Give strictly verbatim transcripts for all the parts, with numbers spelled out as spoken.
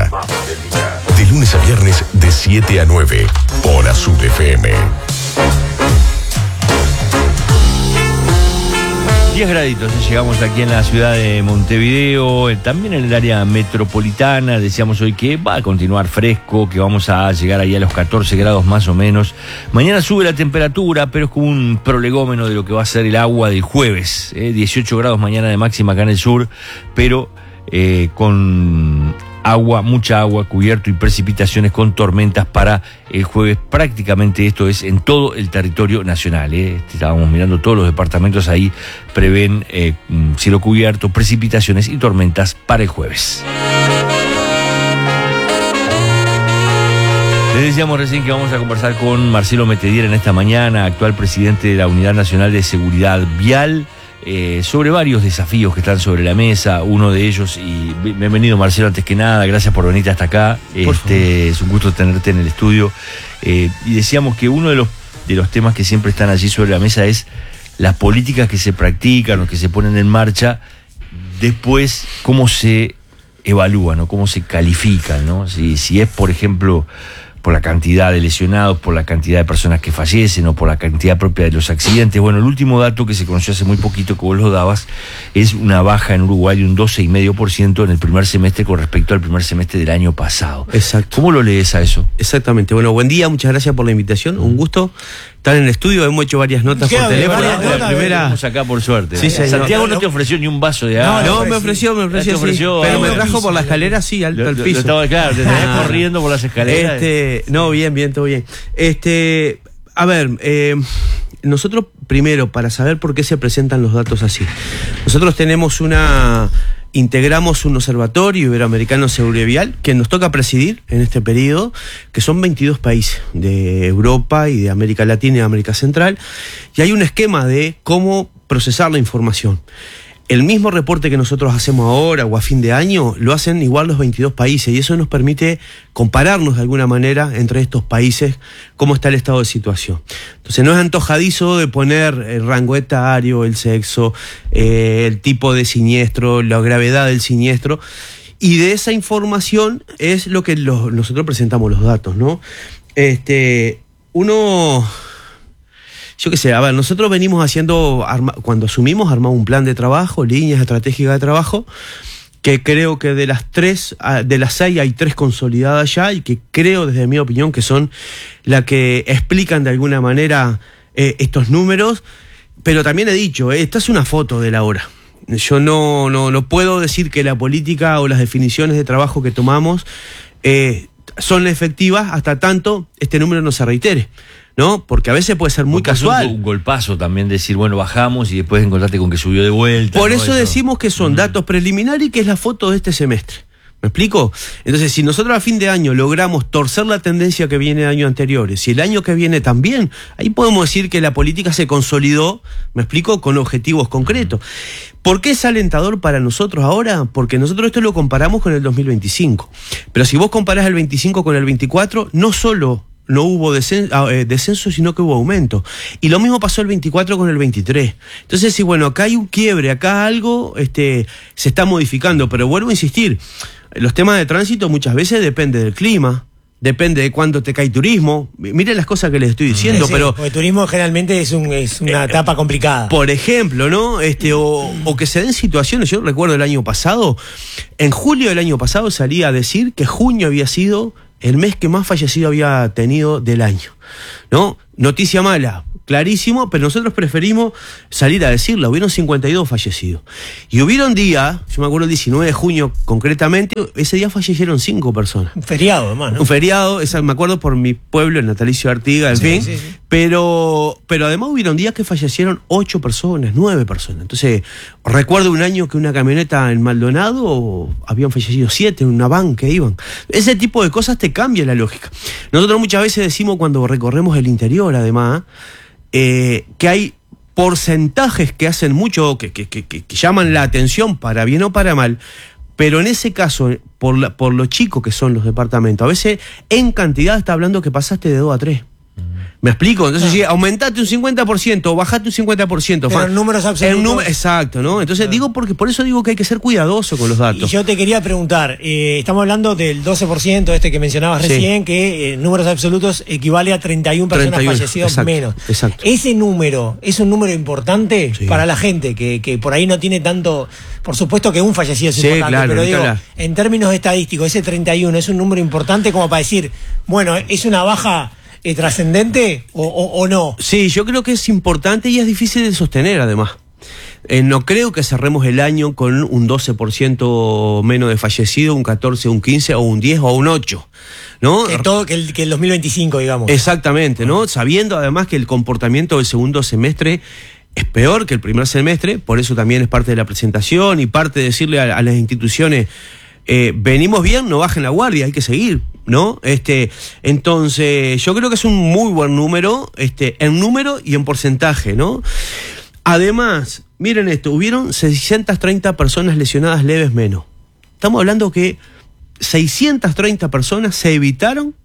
día. De lunes a viernes de siete a nueve por Azul F M. diez graditos, llegamos aquí en la ciudad de Montevideo, también en el área metropolitana. Decíamos hoy que va a continuar fresco, que vamos a llegar ahí a los catorce grados más o menos. Mañana sube la temperatura, pero es como un prolegómeno de lo que va a ser el agua del jueves. ¿eh? dieciocho grados mañana de máxima acá en el sur, pero eh, con agua, mucha agua, cubierto y precipitaciones con tormentas para el jueves. Prácticamente esto es en todo el territorio nacional. ¿eh? Estábamos mirando todos los departamentos ahí, prevén eh, cielo cubierto, precipitaciones y tormentas para el jueves. Les decíamos recién que vamos a conversar con Marcelo Metedier en esta mañana, actual presidente de la Unidad Nacional de Seguridad Vial, Eh, sobre varios desafíos que están sobre la mesa. Uno de ellos, y bienvenido Marcelo, antes que nada, gracias por venir hasta acá. Este, es un gusto tenerte en el estudio. Eh, y decíamos que uno de los, de los temas que siempre están allí sobre la mesa es las políticas que se practican o que se ponen en marcha, después cómo se evalúan o cómo se califican, ¿no? Si, si es, por ejemplo, por la cantidad de lesionados, por la cantidad de personas que fallecen o por la cantidad propia de los accidentes. Bueno, el último dato que se conoció hace muy poquito, que vos lo dabas, es una baja en Uruguay de un doce coma cinco por ciento en el primer semestre con respecto al primer semestre del año pasado. Exacto. ¿Cómo lo lees a eso? Exactamente. Bueno, buen día, muchas gracias por la invitación, un gusto estar en el estudio. Hemos hecho varias notas por teléfono. La, la, la primera estamos acá por suerte. Sí, señor. Santiago no te ofreció ni un vaso de agua. No, no, me ofreció, me ofreció, ofreció sí. Pero me trajo por la escalera, sí, alto al piso. Estaba claro, te tenés corriendo por las escaleras. Este, no, bien, bien, todo bien. Este, a ver, eh, nosotros primero, para saber por qué se presentan los datos así, nosotros tenemos una... integramos un observatorio iberoamericano de seguridad vial que nos toca presidir en este periodo, que son veintidós países de Europa y de América Latina y de América Central, y hay un esquema de cómo procesar la información. El mismo reporte que nosotros hacemos ahora o a fin de año lo hacen igual los veintidós países, y eso nos permite compararnos de alguna manera entre estos países cómo está el estado de situación. Entonces no es antojadizo de poner el rango etario, el sexo, eh, el tipo de siniestro, la gravedad del siniestro, y de esa información es lo que los, nosotros presentamos los datos, ¿no? Este, uno... Yo qué sé, a ver, nosotros venimos haciendo, arma, cuando asumimos, armamos un plan de trabajo, líneas estratégicas de trabajo, que creo que de las tres, de las seis hay tres consolidadas ya, y que creo, desde mi opinión, que son las que explican de alguna manera eh, estos números. Pero también he dicho, eh, esta es una foto de la hora. Yo no, no, no puedo decir que la política o las definiciones de trabajo que tomamos eh, son efectivas hasta tanto este número no se reitere, ¿no? Porque a veces puede ser muy Porque casual. Es un, un golpazo también decir, bueno, bajamos y después encontrarte con que subió de vuelta. Por ¿no? eso, eso decimos que son uh-huh. datos preliminares y que es la foto de este semestre. ¿Me explico? Entonces, si nosotros a fin de año logramos torcer la tendencia que viene de años anteriores, y el año que viene también, ahí podemos decir que la política se consolidó, ¿me explico?, con objetivos concretos. ¿Por qué es alentador para nosotros ahora? Porque nosotros esto lo comparamos con el dos mil veinticinco. Pero si vos comparás el veinticinco con el veinticuatro, no solo no hubo descenso, eh, descenso, sino que hubo aumento. Y lo mismo pasó el veinticuatro con el veintitrés. Entonces, sí, bueno, acá hay un quiebre, acá algo este, se está modificando. Pero vuelvo a insistir, los temas de tránsito muchas veces depende del clima, depende de cuánto te cae turismo. Miren las cosas que les estoy diciendo, sí, pero... Porque el turismo generalmente es, un, es una eh, etapa complicada. Por ejemplo, ¿no? Este, o, o que se den situaciones, yo recuerdo el año pasado, en julio del año pasado salía a decir que junio había sido el mes que más fallecido había tenido del año, ¿no? Noticia mala, clarísimo, pero nosotros preferimos salir a decirla. Hubieron cincuenta y dos fallecidos. Y hubieron días, yo me acuerdo el diecinueve de junio concretamente, ese día fallecieron cinco personas. Un feriado, además, ¿no? Un feriado, esa, me acuerdo por mi pueblo, el natalicio de Artigas, en sí, fin. Sí, sí. Pero, pero además hubieron días que fallecieron ocho personas, nueve personas. Entonces, recuerdo un año que una camioneta en Maldonado habían fallecido siete, en una van que iban. Ese tipo de cosas te cambia la lógica. Nosotros muchas veces decimos cuando recorremos el interior, además, eh, que hay porcentajes que hacen mucho, que, que, que, que llaman la atención para bien o para mal, pero en ese caso, por, la, por lo chico que son los departamentos, a veces en cantidad está hablando que pasaste de dos a tres. ¿Me explico? Entonces, si aumentate un cincuenta por ciento o bajate un cincuenta por ciento. Pero en números absolutos. En número, exacto, ¿no? Entonces, digo porque por eso digo que hay que ser cuidadoso con los datos. Y yo te quería preguntar, eh, estamos hablando del doce por ciento este que mencionabas Sí. recién, que en números absolutos equivale a treinta y una personas treinta y uno, fallecidas exacto, menos. exacto. Ese número es un número importante Sí. para la gente, que, que por ahí no tiene tanto, por supuesto que un fallecido es Sí, importante, claro, pero ni digo, hablar. en términos estadísticos, ese treinta y uno es un número importante como para decir, bueno, es una baja eh, trascendente o, o, o no. Sí, yo creo que es importante y es difícil de sostener, además. Eh, no creo que cerremos el año con un doce por ciento menos de fallecidos, un catorce, un quince, o un diez o un ocho, ¿no? Que todo, que el, que el dos mil veinticinco, digamos. Exactamente, ¿no? Sabiendo además que el comportamiento del segundo semestre es peor que el primer semestre, por eso también es parte de la presentación y parte de decirle a, a las instituciones, eh, venimos bien, no bajen la guardia, hay que seguir, ¿no? Este, entonces, yo creo que es un muy buen número, este, en número y en porcentaje, ¿no? Además, miren esto, hubieron seiscientas treinta personas lesionadas leves menos. Estamos hablando que seiscientas treinta personas se evitaron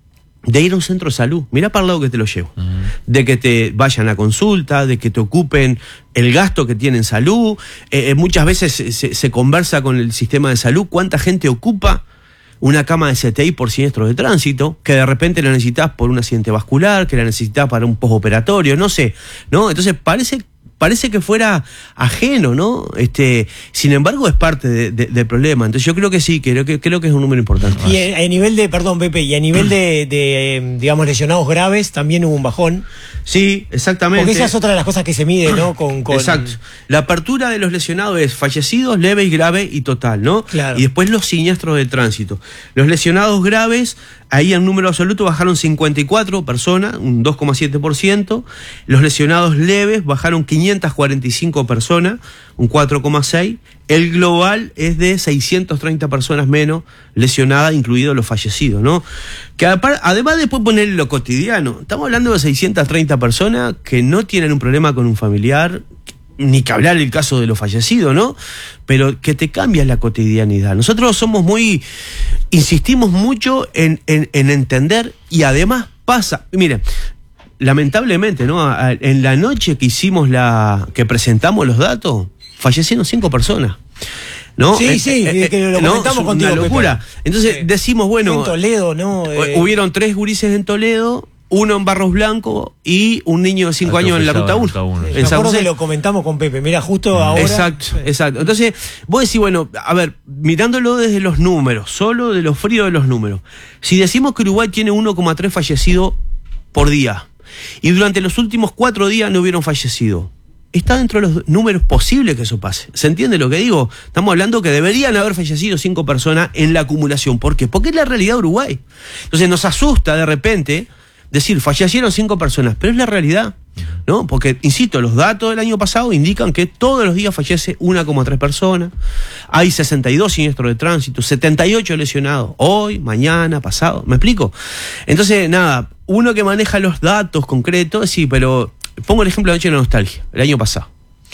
de ir a un centro de salud. Mirá para el lado que te lo llevo. Uh-huh. De que te vayan a consulta, de que te ocupen el gasto que tienen salud. Eh, muchas veces se, se conversa con el sistema de salud cuánta gente ocupa una cama de C T I por siniestro de tránsito, que de repente la necesitas por un accidente vascular, que la necesitas para un postoperatorio, no sé, ¿no? Entonces parece Parece que fuera ajeno, ¿no? Este, sin embargo, es parte de, de, del problema. Entonces yo creo que sí, creo que, creo que es un número importante. Y a, a nivel de, perdón, Pepe, y a nivel de, de, digamos, lesionados graves, también hubo un bajón. Sí, exactamente. Porque esa es otra de las cosas que se mide, ¿no? Con, con... Exacto. La apertura de los lesionados es fallecidos, leve y grave y total, ¿no? Claro. Y después los siniestros de tránsito. Los lesionados graves, ahí en número absoluto bajaron cincuenta y cuatro personas, un dos coma siete por ciento. Los lesionados leves bajaron quinientas cuarenta y cinco personas, un cuatro coma seis por ciento. El global es de seiscientas treinta personas menos lesionadas, incluidos los fallecidos, ¿no? Que además después ponerle lo cotidiano. Estamos hablando de seiscientas treinta personas que no tienen un problema con un familiar, ni que hablar el caso de los fallecidos, ¿no? Pero que te cambia la cotidianidad. Nosotros somos muy, insistimos mucho en, en, en entender y además pasa, miren, lamentablemente, ¿no? En la noche que hicimos la, que presentamos los datos, fallecieron cinco personas, ¿no? Sí, sí, eh, eh, que lo comentamos ¿no? contigo, una locura. Pepe. Entonces sí. decimos, bueno, en Toledo, ¿no? Eh, hubieron tres gurises en Toledo, uno en Barros Blancos y un niño de cinco años en la Ruta uno. Me acuerdo que lo comentamos con Pepe, mira, justo ahora. Exacto, exacto. Entonces, vos decís, bueno, a ver, mirándolo desde los números, solo de lo frío de los números. Si decimos que Uruguay tiene uno coma tres fallecidos por día y durante los últimos cuatro días no hubieron fallecido, está dentro de los números posibles que eso pase. ¿Se entiende lo que digo? Estamos hablando que deberían haber fallecido cinco personas en la acumulación. ¿Por qué? Porque es la realidad de Uruguay. Entonces nos asusta de repente decir, fallecieron cinco personas, pero es la realidad, ¿no? Porque, insisto, los datos del año pasado indican que todos los días fallece uno coma tres personas, hay sesenta y dos siniestros de tránsito, setenta y ocho lesionados, hoy, mañana, pasado, ¿me explico? Entonces, nada, uno que maneja los datos concretos, sí, pero pongo el ejemplo de la Noche de la Nostalgia, el año pasado.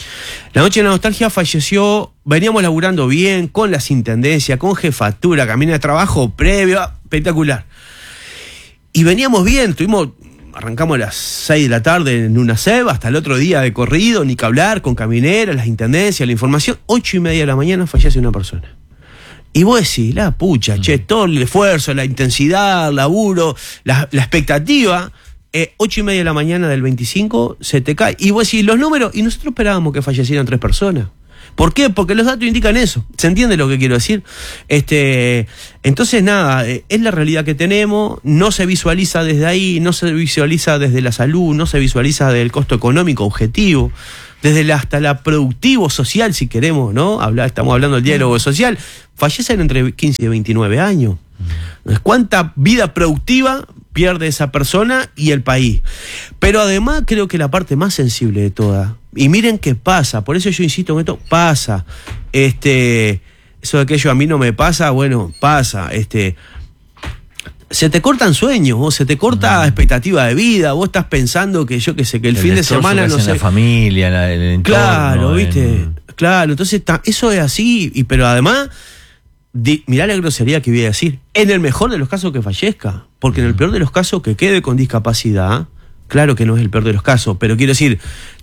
La Noche de la Nostalgia falleció, veníamos laburando bien, con las intendencias, con jefatura, camino de trabajo previo, espectacular. Y veníamos bien, tuvimos, arrancamos a las seis de la tarde en una C E B, hasta el otro día de corrido, ni que hablar, con camineras, las intendencias, la información, ocho y media de la mañana fallece una persona. Y vos decís, la pucha, che, todo el esfuerzo, la intensidad, el laburo, la, la expectativa, eh, ocho y media de la mañana del veinticinco se te cae. Y vos decís, los números, y nosotros esperábamos que fallecieran tres personas. ¿Por qué? Porque los datos indican eso. ¿Se entiende lo que quiero decir? Este, entonces, nada, es la realidad que tenemos, no se visualiza desde ahí, no se visualiza desde la salud, no se visualiza desde el costo económico objetivo, desde la, hasta la productivo social, si queremos, ¿no? Habla, estamos hablando del diálogo social. Fallecen entre quince y veintinueve años. ¿Cuánta vida productiva pierde esa persona y el país? Pero además creo que la parte más sensible de toda, y miren qué pasa, por eso yo insisto en esto, pasa, este, eso de que yo a mí no me pasa, bueno, pasa, este, se te cortan sueños, vos, se te corta mm. expectativa de vida, vos estás pensando que yo qué sé, que el, el fin de semana no sé. La familia, la, el entorno. Claro, viste, en... claro, entonces ta, eso es así, y pero además Di, mirá la grosería que voy a decir, en el mejor de los casos que fallezca, porque en el peor de los casos que quede con discapacidad, claro que no es el peor de los casos, pero quiero decir,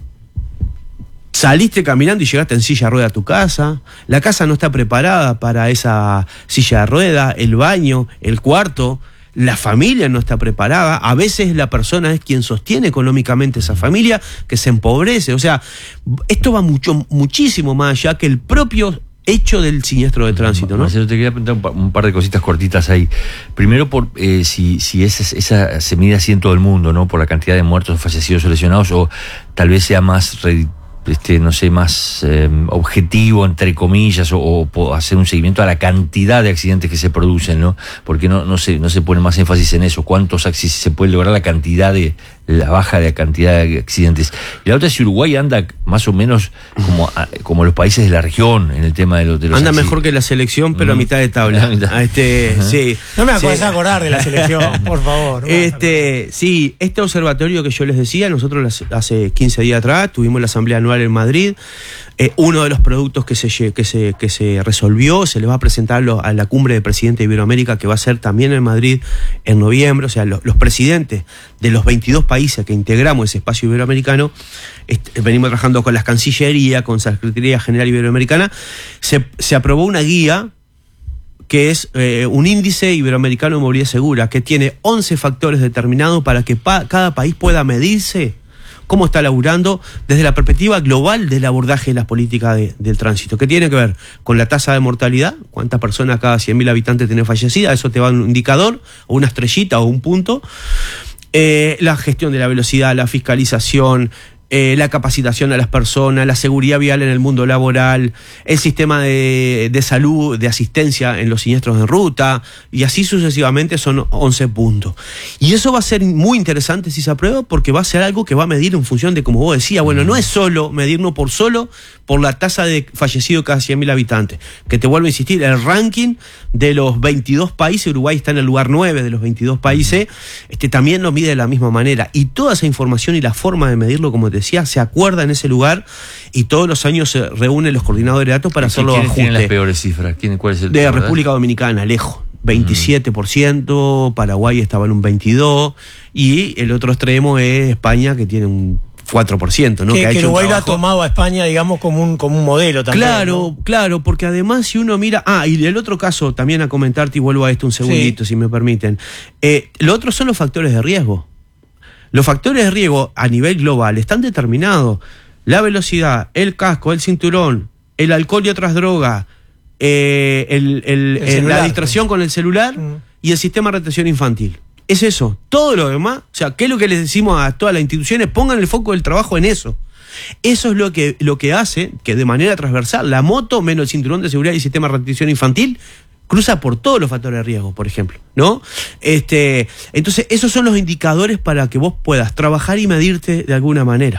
saliste caminando y llegaste en silla de rueda a tu casa, la casa no está preparada para esa silla de rueda, el baño, el cuarto, la familia no está preparada, a veces la persona es quien sostiene económicamente esa familia, que se empobrece, o sea, esto va mucho, muchísimo más allá que el propio hecho del siniestro de tránsito, ¿no? Marcelo, te quería preguntar un par, un par de cositas cortitas ahí. Primero, por eh, si, si esa, esa se mide así en todo el mundo, ¿no? Por la cantidad de muertos, fallecidos o lesionados, o tal vez sea más, este, no sé, más eh, objetivo, entre comillas, o, o hacer un seguimiento a la cantidad de accidentes que se producen, ¿no? Porque no, no, se, no se pone más énfasis en eso. ¿Cuántos accidentes se puede lograr la cantidad de, la baja de la cantidad de accidentes? Y la otra es si Uruguay anda más o menos como, como los países de la región en el tema de los, de los anda accidentes. Mejor que la selección, pero mm. a mitad de tabla. Mitad. Este, sí. No me sí. acordás acordar de la selección, por favor. No este, sí, este observatorio que yo les decía, nosotros hace quince días atrás tuvimos la asamblea anual en Madrid. Eh, uno de los productos que se, que se, que se resolvió, se le va a presentar a la cumbre de presidentes de Iberoamérica, que va a ser también en Madrid en noviembre. O sea, los, los presidentes de los veintidós países que integramos ese espacio iberoamericano, este, venimos trabajando con las Cancillerías, con la Secretaría General Iberoamericana, se, se aprobó una guía que es eh, un índice iberoamericano de movilidad segura, que tiene once factores determinados para que pa cada país pueda medirse cómo está laburando desde la perspectiva global del abordaje de las políticas de, del tránsito, que tiene que ver con la tasa de mortalidad, cuántas personas cada cien mil habitantes tienen fallecidas, eso te va a un indicador, o una estrellita o un punto, eh, la gestión de la velocidad, la fiscalización, Eh, la capacitación a las personas, la seguridad vial en el mundo laboral, el sistema de, de salud, de asistencia en los siniestros en ruta, y así sucesivamente son once puntos. Y eso va a ser muy interesante si se aprueba, porque va a ser algo que va a medir en función de, como vos decías, bueno, no es solo medirnos por solo por la tasa de fallecidos cada cien mil habitantes, que te vuelvo a insistir, el ranking de los veintidós países, Uruguay está en el lugar nueve de los veintidós países, este, también lo mide de la misma manera, y toda esa información y la forma de medirlo, como te decía, se acuerda en ese lugar, y todos los años se reúnen los coordinadores de datos para hacer los ajustes. ¿Quiénes tienen las peores cifras? ¿Quién, cuál es el de tema, República verdad? Dominicana, lejos, veintisiete por ciento, Paraguay estaba en un veintidós por ciento, y el otro extremo es España, que tiene un cuatro por ciento, ¿no? Que, que ha que hecho Uruguay un lo ha trabajo... tomado a España, digamos, como un, como un modelo también. Claro, ¿no? claro, porque además si uno mira... Ah, y el otro caso, también a comentarte, y vuelvo a esto un segundito, sí. si me permiten. Eh, lo otro son los factores de riesgo. Los factores de riesgo a nivel global están determinados. La velocidad, el casco, el cinturón, el alcohol y otras drogas, eh, el, el, el el, la celular, distracción con el celular mm. y el sistema de retención infantil. Es eso. Todo lo demás, o sea, ¿qué es lo que les decimos a todas las instituciones? Pongan el foco del trabajo en eso. Eso es lo que, lo que hace que de manera transversal la moto, menos el cinturón de seguridad y el sistema de retención infantil, cruza por todos los factores de riesgo, por ejemplo, ¿no? Este, entonces, esos son los indicadores para que vos puedas trabajar y medirte de alguna manera.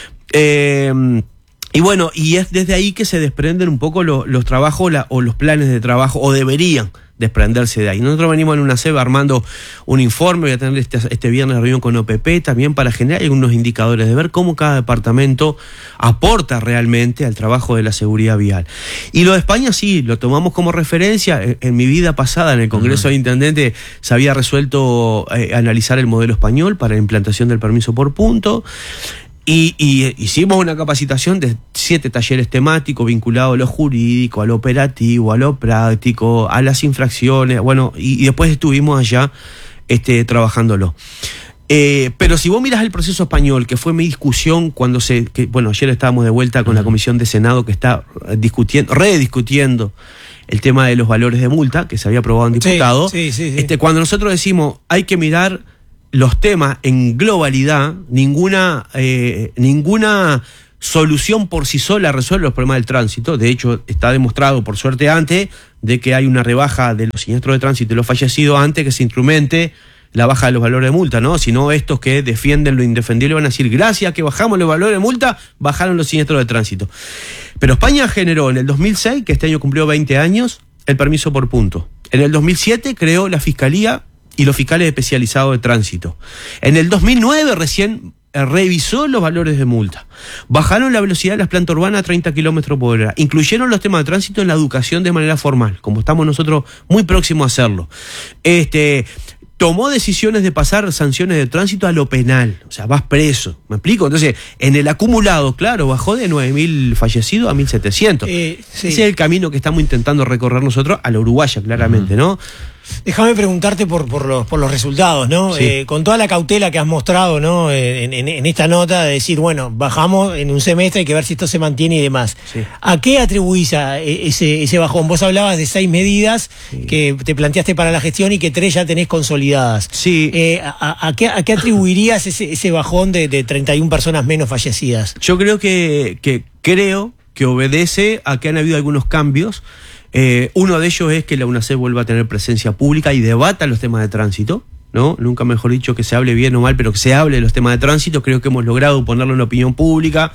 Eh, y bueno, y es desde ahí que se desprenden un poco lo, los trabajos la, o los planes de trabajo, o deberían desprenderse de ahí. Nosotros venimos en una C E B armando un informe, voy a tener este, este viernes reunión con O P P también para generar algunos indicadores de ver cómo cada departamento aporta realmente al trabajo de la seguridad vial. Y lo de España sí, lo tomamos como referencia. En, en mi vida pasada en el Congreso uh-huh. de Intendentes se había resuelto eh, analizar el modelo español para la implantación del permiso por punto. Y, y hicimos una capacitación de siete talleres temáticos vinculados a lo jurídico, a lo operativo, a lo práctico, a las infracciones, bueno, y, y después estuvimos allá este, trabajándolo. Eh, pero si vos mirás el proceso español, que fue mi discusión cuando se, que, bueno, ayer estábamos de vuelta con la Comisión de Senado que está discutiendo, rediscutiendo el tema de los valores de multa, que se había aprobado en diputado. Sí, sí, sí, sí. Este, cuando nosotros decimos hay que mirar los temas en globalidad, ninguna, eh, ninguna solución por sí sola resuelve los problemas del tránsito. De hecho, está demostrado, por suerte antes, de que hay una rebaja de los siniestros de tránsito y los fallecidos antes que se instrumente la baja de los valores de multa, ¿no? Si no, estos que defienden lo indefendible van a decir, gracias que bajamos los valores de multa, bajaron los siniestros de tránsito. Pero España generó en el dos mil seis, que este año cumplió veinte años, el permiso por punto. En el dos mil siete creó la Fiscalía y los fiscales especializados de tránsito. En el dos mil nueve recién eh, revisó los valores de multa, bajaron la velocidad de las plantas urbanas a treinta kilómetros por hora, incluyeron los temas de tránsito en la educación de manera formal, como estamos nosotros muy próximos a hacerlo. Este... Tomó decisiones de pasar sanciones de tránsito a lo penal, o sea, vas preso, ¿me explico? Entonces, en el acumulado, claro, bajó de nueve mil fallecidos a mil setecientos. Eh, sí. Ese es el camino que estamos intentando recorrer nosotros a la uruguaya, claramente, ¿no? Déjame preguntarte por, por, los, por los resultados, ¿no? Sí. Eh, con toda la cautela que has mostrado, ¿no? En, en, en esta nota de decir, bueno, bajamos en un semestre, hay que ver si esto se mantiene y demás. Sí. ¿A qué atribuís a ese, ese bajón? Vos hablabas de seis medidas sí. que te planteaste para la gestión y que tres ya tenés consolidadas. Sí. Eh, a, a, qué, ¿A qué atribuirías ese, ese bajón de, de treinta y una personas menos fallecidas? Yo creo que, que creo que obedece a que han habido algunos cambios. Eh, uno de ellos es que la UNACEF vuelva a tener presencia pública y debata los temas de tránsito, ¿no? Nunca mejor dicho que se hable bien o mal, pero que se hable de los temas de tránsito. Creo que hemos logrado ponerlo en la opinión pública,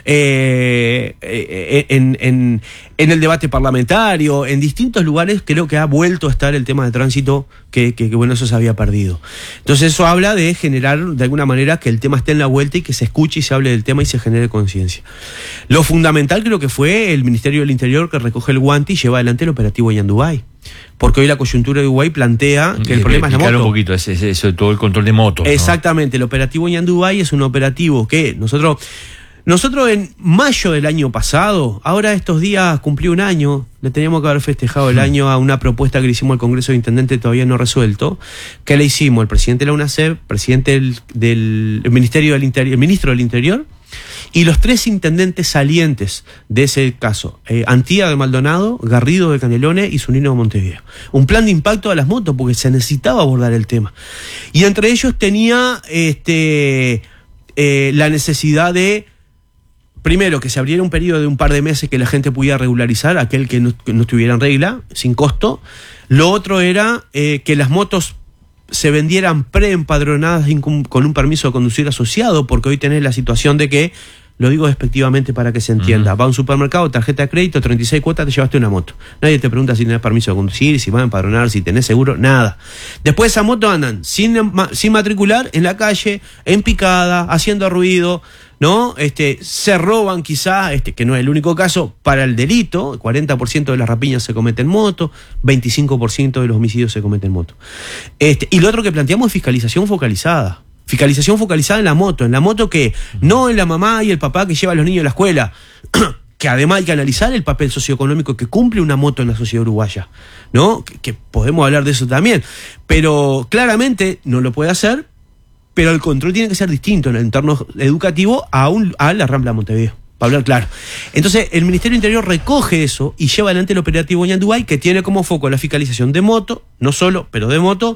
eh, eh, en, en, en el debate parlamentario, en distintos lugares. Creo que ha vuelto a estar el tema de tránsito, que, que, que bueno, eso se había perdido. Entonces eso habla de generar de alguna manera que el tema esté en la vuelta y que se escuche y se hable del tema y se genere conciencia. Lo fundamental creo que fue el Ministerio del Interior, que recoge el guante y lleva adelante el operativo Ñandubay. Porque hoy la coyuntura de Uruguay plantea que el problema es la moto. un poquito, eso es, es, es, todo el control de motos, ¿no? Exactamente, el operativo Ñandubay es un operativo que nosotros, nosotros en mayo del año pasado, ahora estos días cumplió un año, le teníamos que haber festejado el año a una propuesta que le hicimos al Congreso de Intendentes todavía no resuelto, que le hicimos el presidente de la UNACEF, presidente del, del el Ministerio del Interior, el ministro del Interior, y los tres intendentes salientes de ese caso, eh, Antía de Maldonado, Garrido de Canelones y Zunino de Montevideo. Un plan de impacto a las motos porque se necesitaba abordar el tema. Y entre ellos tenía este, eh, la necesidad de, primero, que se abriera un periodo de un par de meses que la gente pudiera regularizar, aquel que no, que no estuviera en regla, sin costo. Lo otro era eh, que las motos se vendieran preempadronadas con un permiso de conducir asociado, porque hoy tenés la situación de que, lo digo despectivamente para que se entienda, uh-huh. va a un supermercado, tarjeta de crédito, treinta y seis cuotas, te llevaste una moto. Nadie te pregunta si tenés permiso de conducir, si vas a empadronar, si tenés seguro, nada. Después esas motos andan sin, sin matricular en la calle, en picada, haciendo ruido, ¿no? Este, se roban quizá, este, que no es el único caso, para el delito. cuarenta por ciento de las rapiñas se cometen en moto, veinticinco por ciento de los homicidios se cometen en moto. Este, y lo otro que planteamos es fiscalización focalizada. Fiscalización focalizada en la moto, en la moto que no en la mamá y el papá que lleva a los niños a la escuela, que además hay que analizar el papel socioeconómico que cumple una moto en la sociedad uruguaya, ¿no? Que, que podemos hablar de eso también, pero claramente no lo puede hacer, pero el control tiene que ser distinto en el entorno educativo a, un, a la Rambla Montevideo, para hablar claro. Entonces el Ministerio del Interior recoge eso y lleva adelante el operativo Ñandubay, que tiene como foco la fiscalización de moto, no solo, pero de moto,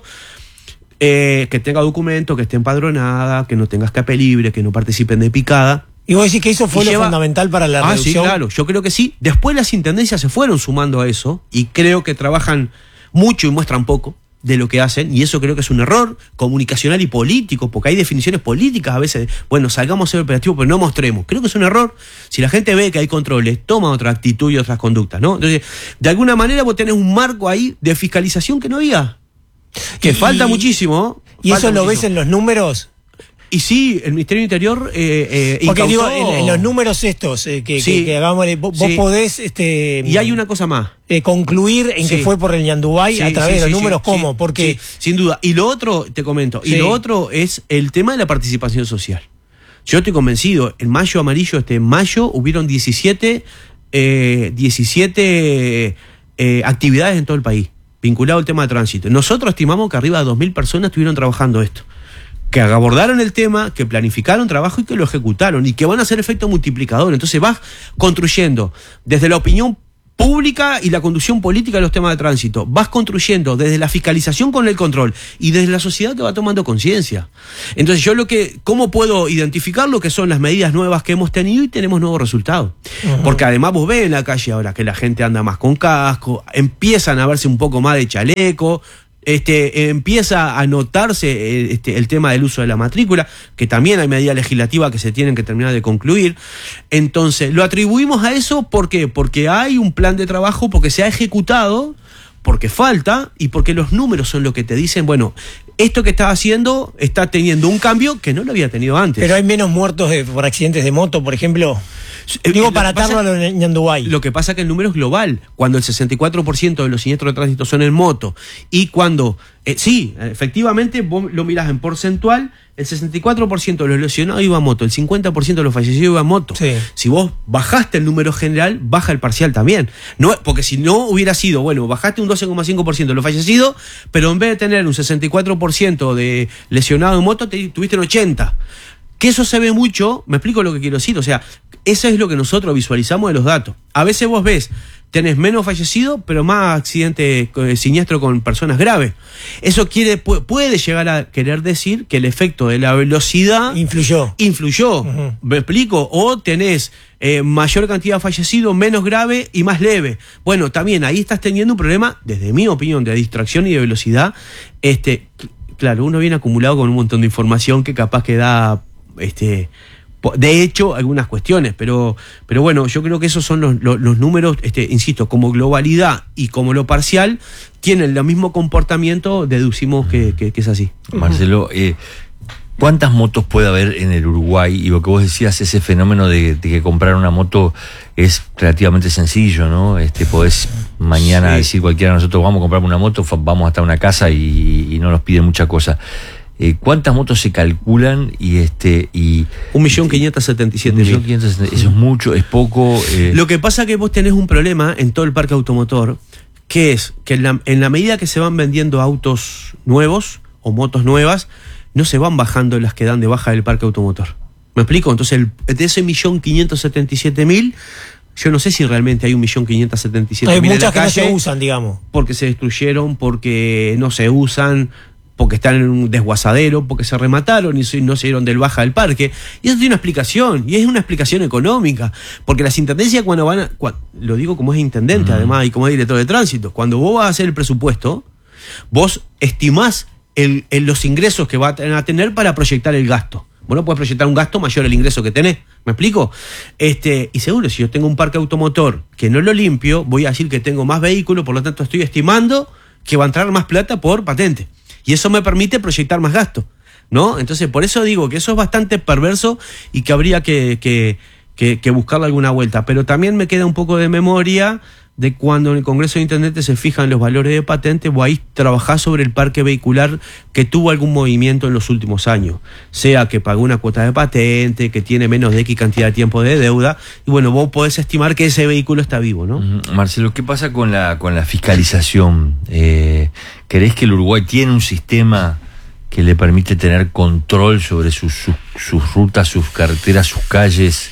Eh, que tenga documento, que esté empadronada, que no tenga escape libre, que no participen de picada. ¿Y vos decís que eso fue lo lleva... fundamental para la ah, reducción? Sí, claro, yo creo que sí. Después las intendencias se fueron sumando a eso y creo que trabajan mucho y muestran poco de lo que hacen, y eso creo que es un error comunicacional y político, porque hay definiciones políticas a veces, bueno, salgamos a ser operativo, pero no mostremos. Creo que es un error. Si la gente ve que hay controles, toma otra actitud y otras conductas, ¿no? Entonces, de alguna manera vos tenés un marco ahí de fiscalización que no había. Que y, falta muchísimo. ¿Y falta eso lo muchísimo. ves en los números? Y sí, el Ministerio del Interior eh, eh, Porque incautó... digo, en, en los números estos, eh, que, sí, que, que hagamos, vos, sí. vos podés... Este, y hay una cosa más. Eh, concluir en sí. que fue por el Ñandubay sí, a través sí, de los sí, números, sí, ¿cómo? Sí, Porque... Sí, sin duda. Y lo otro, te comento, sí. y lo otro es el tema de la participación social. Yo estoy convencido, en mayo amarillo, este en mayo, hubieron diecisiete, eh, diecisiete eh, actividades en todo el país, vinculado al tema de tránsito. Nosotros estimamos que arriba de dos mil personas estuvieron trabajando esto, que abordaron el tema, que planificaron trabajo y que lo ejecutaron, y que van a hacer efecto multiplicador. Entonces vas construyendo desde la opinión pública y la conducción política de los temas de tránsito, vas construyendo desde la fiscalización con el control y desde la sociedad que va tomando conciencia. Entonces yo lo que, ¿cómo puedo identificar lo que son las medidas nuevas que hemos tenido y tenemos nuevos resultados? Uh-huh. Porque además vos ves en la calle ahora que la gente anda más con casco, empiezan a verse un poco más de chaleco, Este, empieza a notarse este, el tema del uso de la matrícula, que también hay medidas legislativas que se tienen que terminar de concluir. Entonces, lo atribuimos a eso, ¿por qué? Porque hay un plan de trabajo, porque se ha ejecutado, porque falta y porque los números son lo que te dicen, bueno, esto que estás haciendo está teniendo un cambio que no lo había tenido antes. Pero hay menos muertos de, por accidentes de moto, por ejemplo. Digo, para atarlo a lo de Ñandubay. Lo que pasa es que el número es global. Cuando el sesenta y cuatro por ciento de los siniestros de tránsito son en moto. Y cuando, eh, sí, efectivamente, vos lo mirás en porcentual, el sesenta y cuatro por ciento de los lesionados iba a moto, el cincuenta por ciento de los fallecidos iba a moto. Sí. Si vos bajaste el número general, baja el parcial también. No, porque si no hubiera sido, bueno, bajaste un doce coma cinco por ciento de los fallecidos, pero en vez de tener un sesenta y cuatro por ciento de lesionados en moto, te, tuviste el ochenta por ciento. Que eso se ve mucho, me explico lo que quiero decir, o sea, eso es lo que nosotros visualizamos de los datos. A veces vos ves, tenés menos fallecidos, pero más accidentes eh, siniestros con personas graves. Eso quiere, puede llegar a querer decir que el efecto de la velocidad influyó. Influyó, Uh-huh. ¿Me explico? O tenés eh, mayor cantidad de fallecidos, menos grave y más leve. Bueno, también ahí estás teniendo un problema, desde mi opinión, de distracción y de velocidad. Este, claro, uno viene acumulado con un montón de información que capaz que da... Este, de hecho, algunas cuestiones, pero, pero bueno, yo creo que esos son los, los, los números, este, insisto, como globalidad y como lo parcial, tienen el mismo comportamiento, deducimos que, que, que es así. Marcelo, eh, ¿cuántas motos puede haber en el Uruguay? Y lo que vos decías, ese fenómeno de, de que comprar una moto es relativamente sencillo, ¿no? Este, podés mañana sí. decir cualquiera de nosotros, vamos a comprar una moto, vamos hasta una casa y, y no nos piden mucha cosa. Eh, ¿Cuántas motos se calculan? Y este y un millón quinientos setenta y siete mil. Eso es mucho, es poco. Eh. Lo que pasa es que vos tenés un problema en todo el parque automotor, que es que en la, en la medida que se van vendiendo autos nuevos o motos nuevas, no se van bajando las que dan de baja del parque automotor. ¿Me explico? Entonces, el, de ese millón quinientos setenta y siete mil, yo no sé si realmente hay un millón quinientos setenta y siete mil. Hay muchas que calle, no se usan, digamos. Porque se destruyeron, porque no se usan, porque están en un desguazadero, porque se remataron y no se dieron del baja del parque. Y eso tiene una explicación, y es una explicación económica. Porque las intendencias cuando van a... Cuando, lo digo como es intendente, uh-huh. además, y como es director de tránsito. Cuando vos vas a hacer el presupuesto, vos estimás el, el, los ingresos que van a tener para proyectar el gasto. Vos no podés proyectar un gasto mayor al ingreso que tenés. ¿Me explico? Este, y seguro, si yo tengo un parque automotor que no lo limpio, voy a decir que tengo más vehículos, por lo tanto estoy estimando que va a entrar más plata por patente. Y eso me permite proyectar más gasto, ¿no? Entonces, por eso digo que eso es bastante perverso y que habría que, que, que, que buscarle alguna vuelta. Pero también me queda un poco de memoria de cuando en el Congreso de Intendentes se fijan los valores de patente, vos ahí trabajás sobre el parque vehicular que tuvo algún movimiento en los últimos años. Sea que pagó una cuota de patente, que tiene menos de X cantidad de tiempo de deuda, y bueno, vos podés estimar que ese vehículo está vivo, ¿no? Marcelo, ¿qué pasa con la, con la fiscalización? Eh, ¿Creés que el Uruguay tiene un sistema que le permite tener control sobre sus, sus, sus rutas, sus carreteras, sus calles?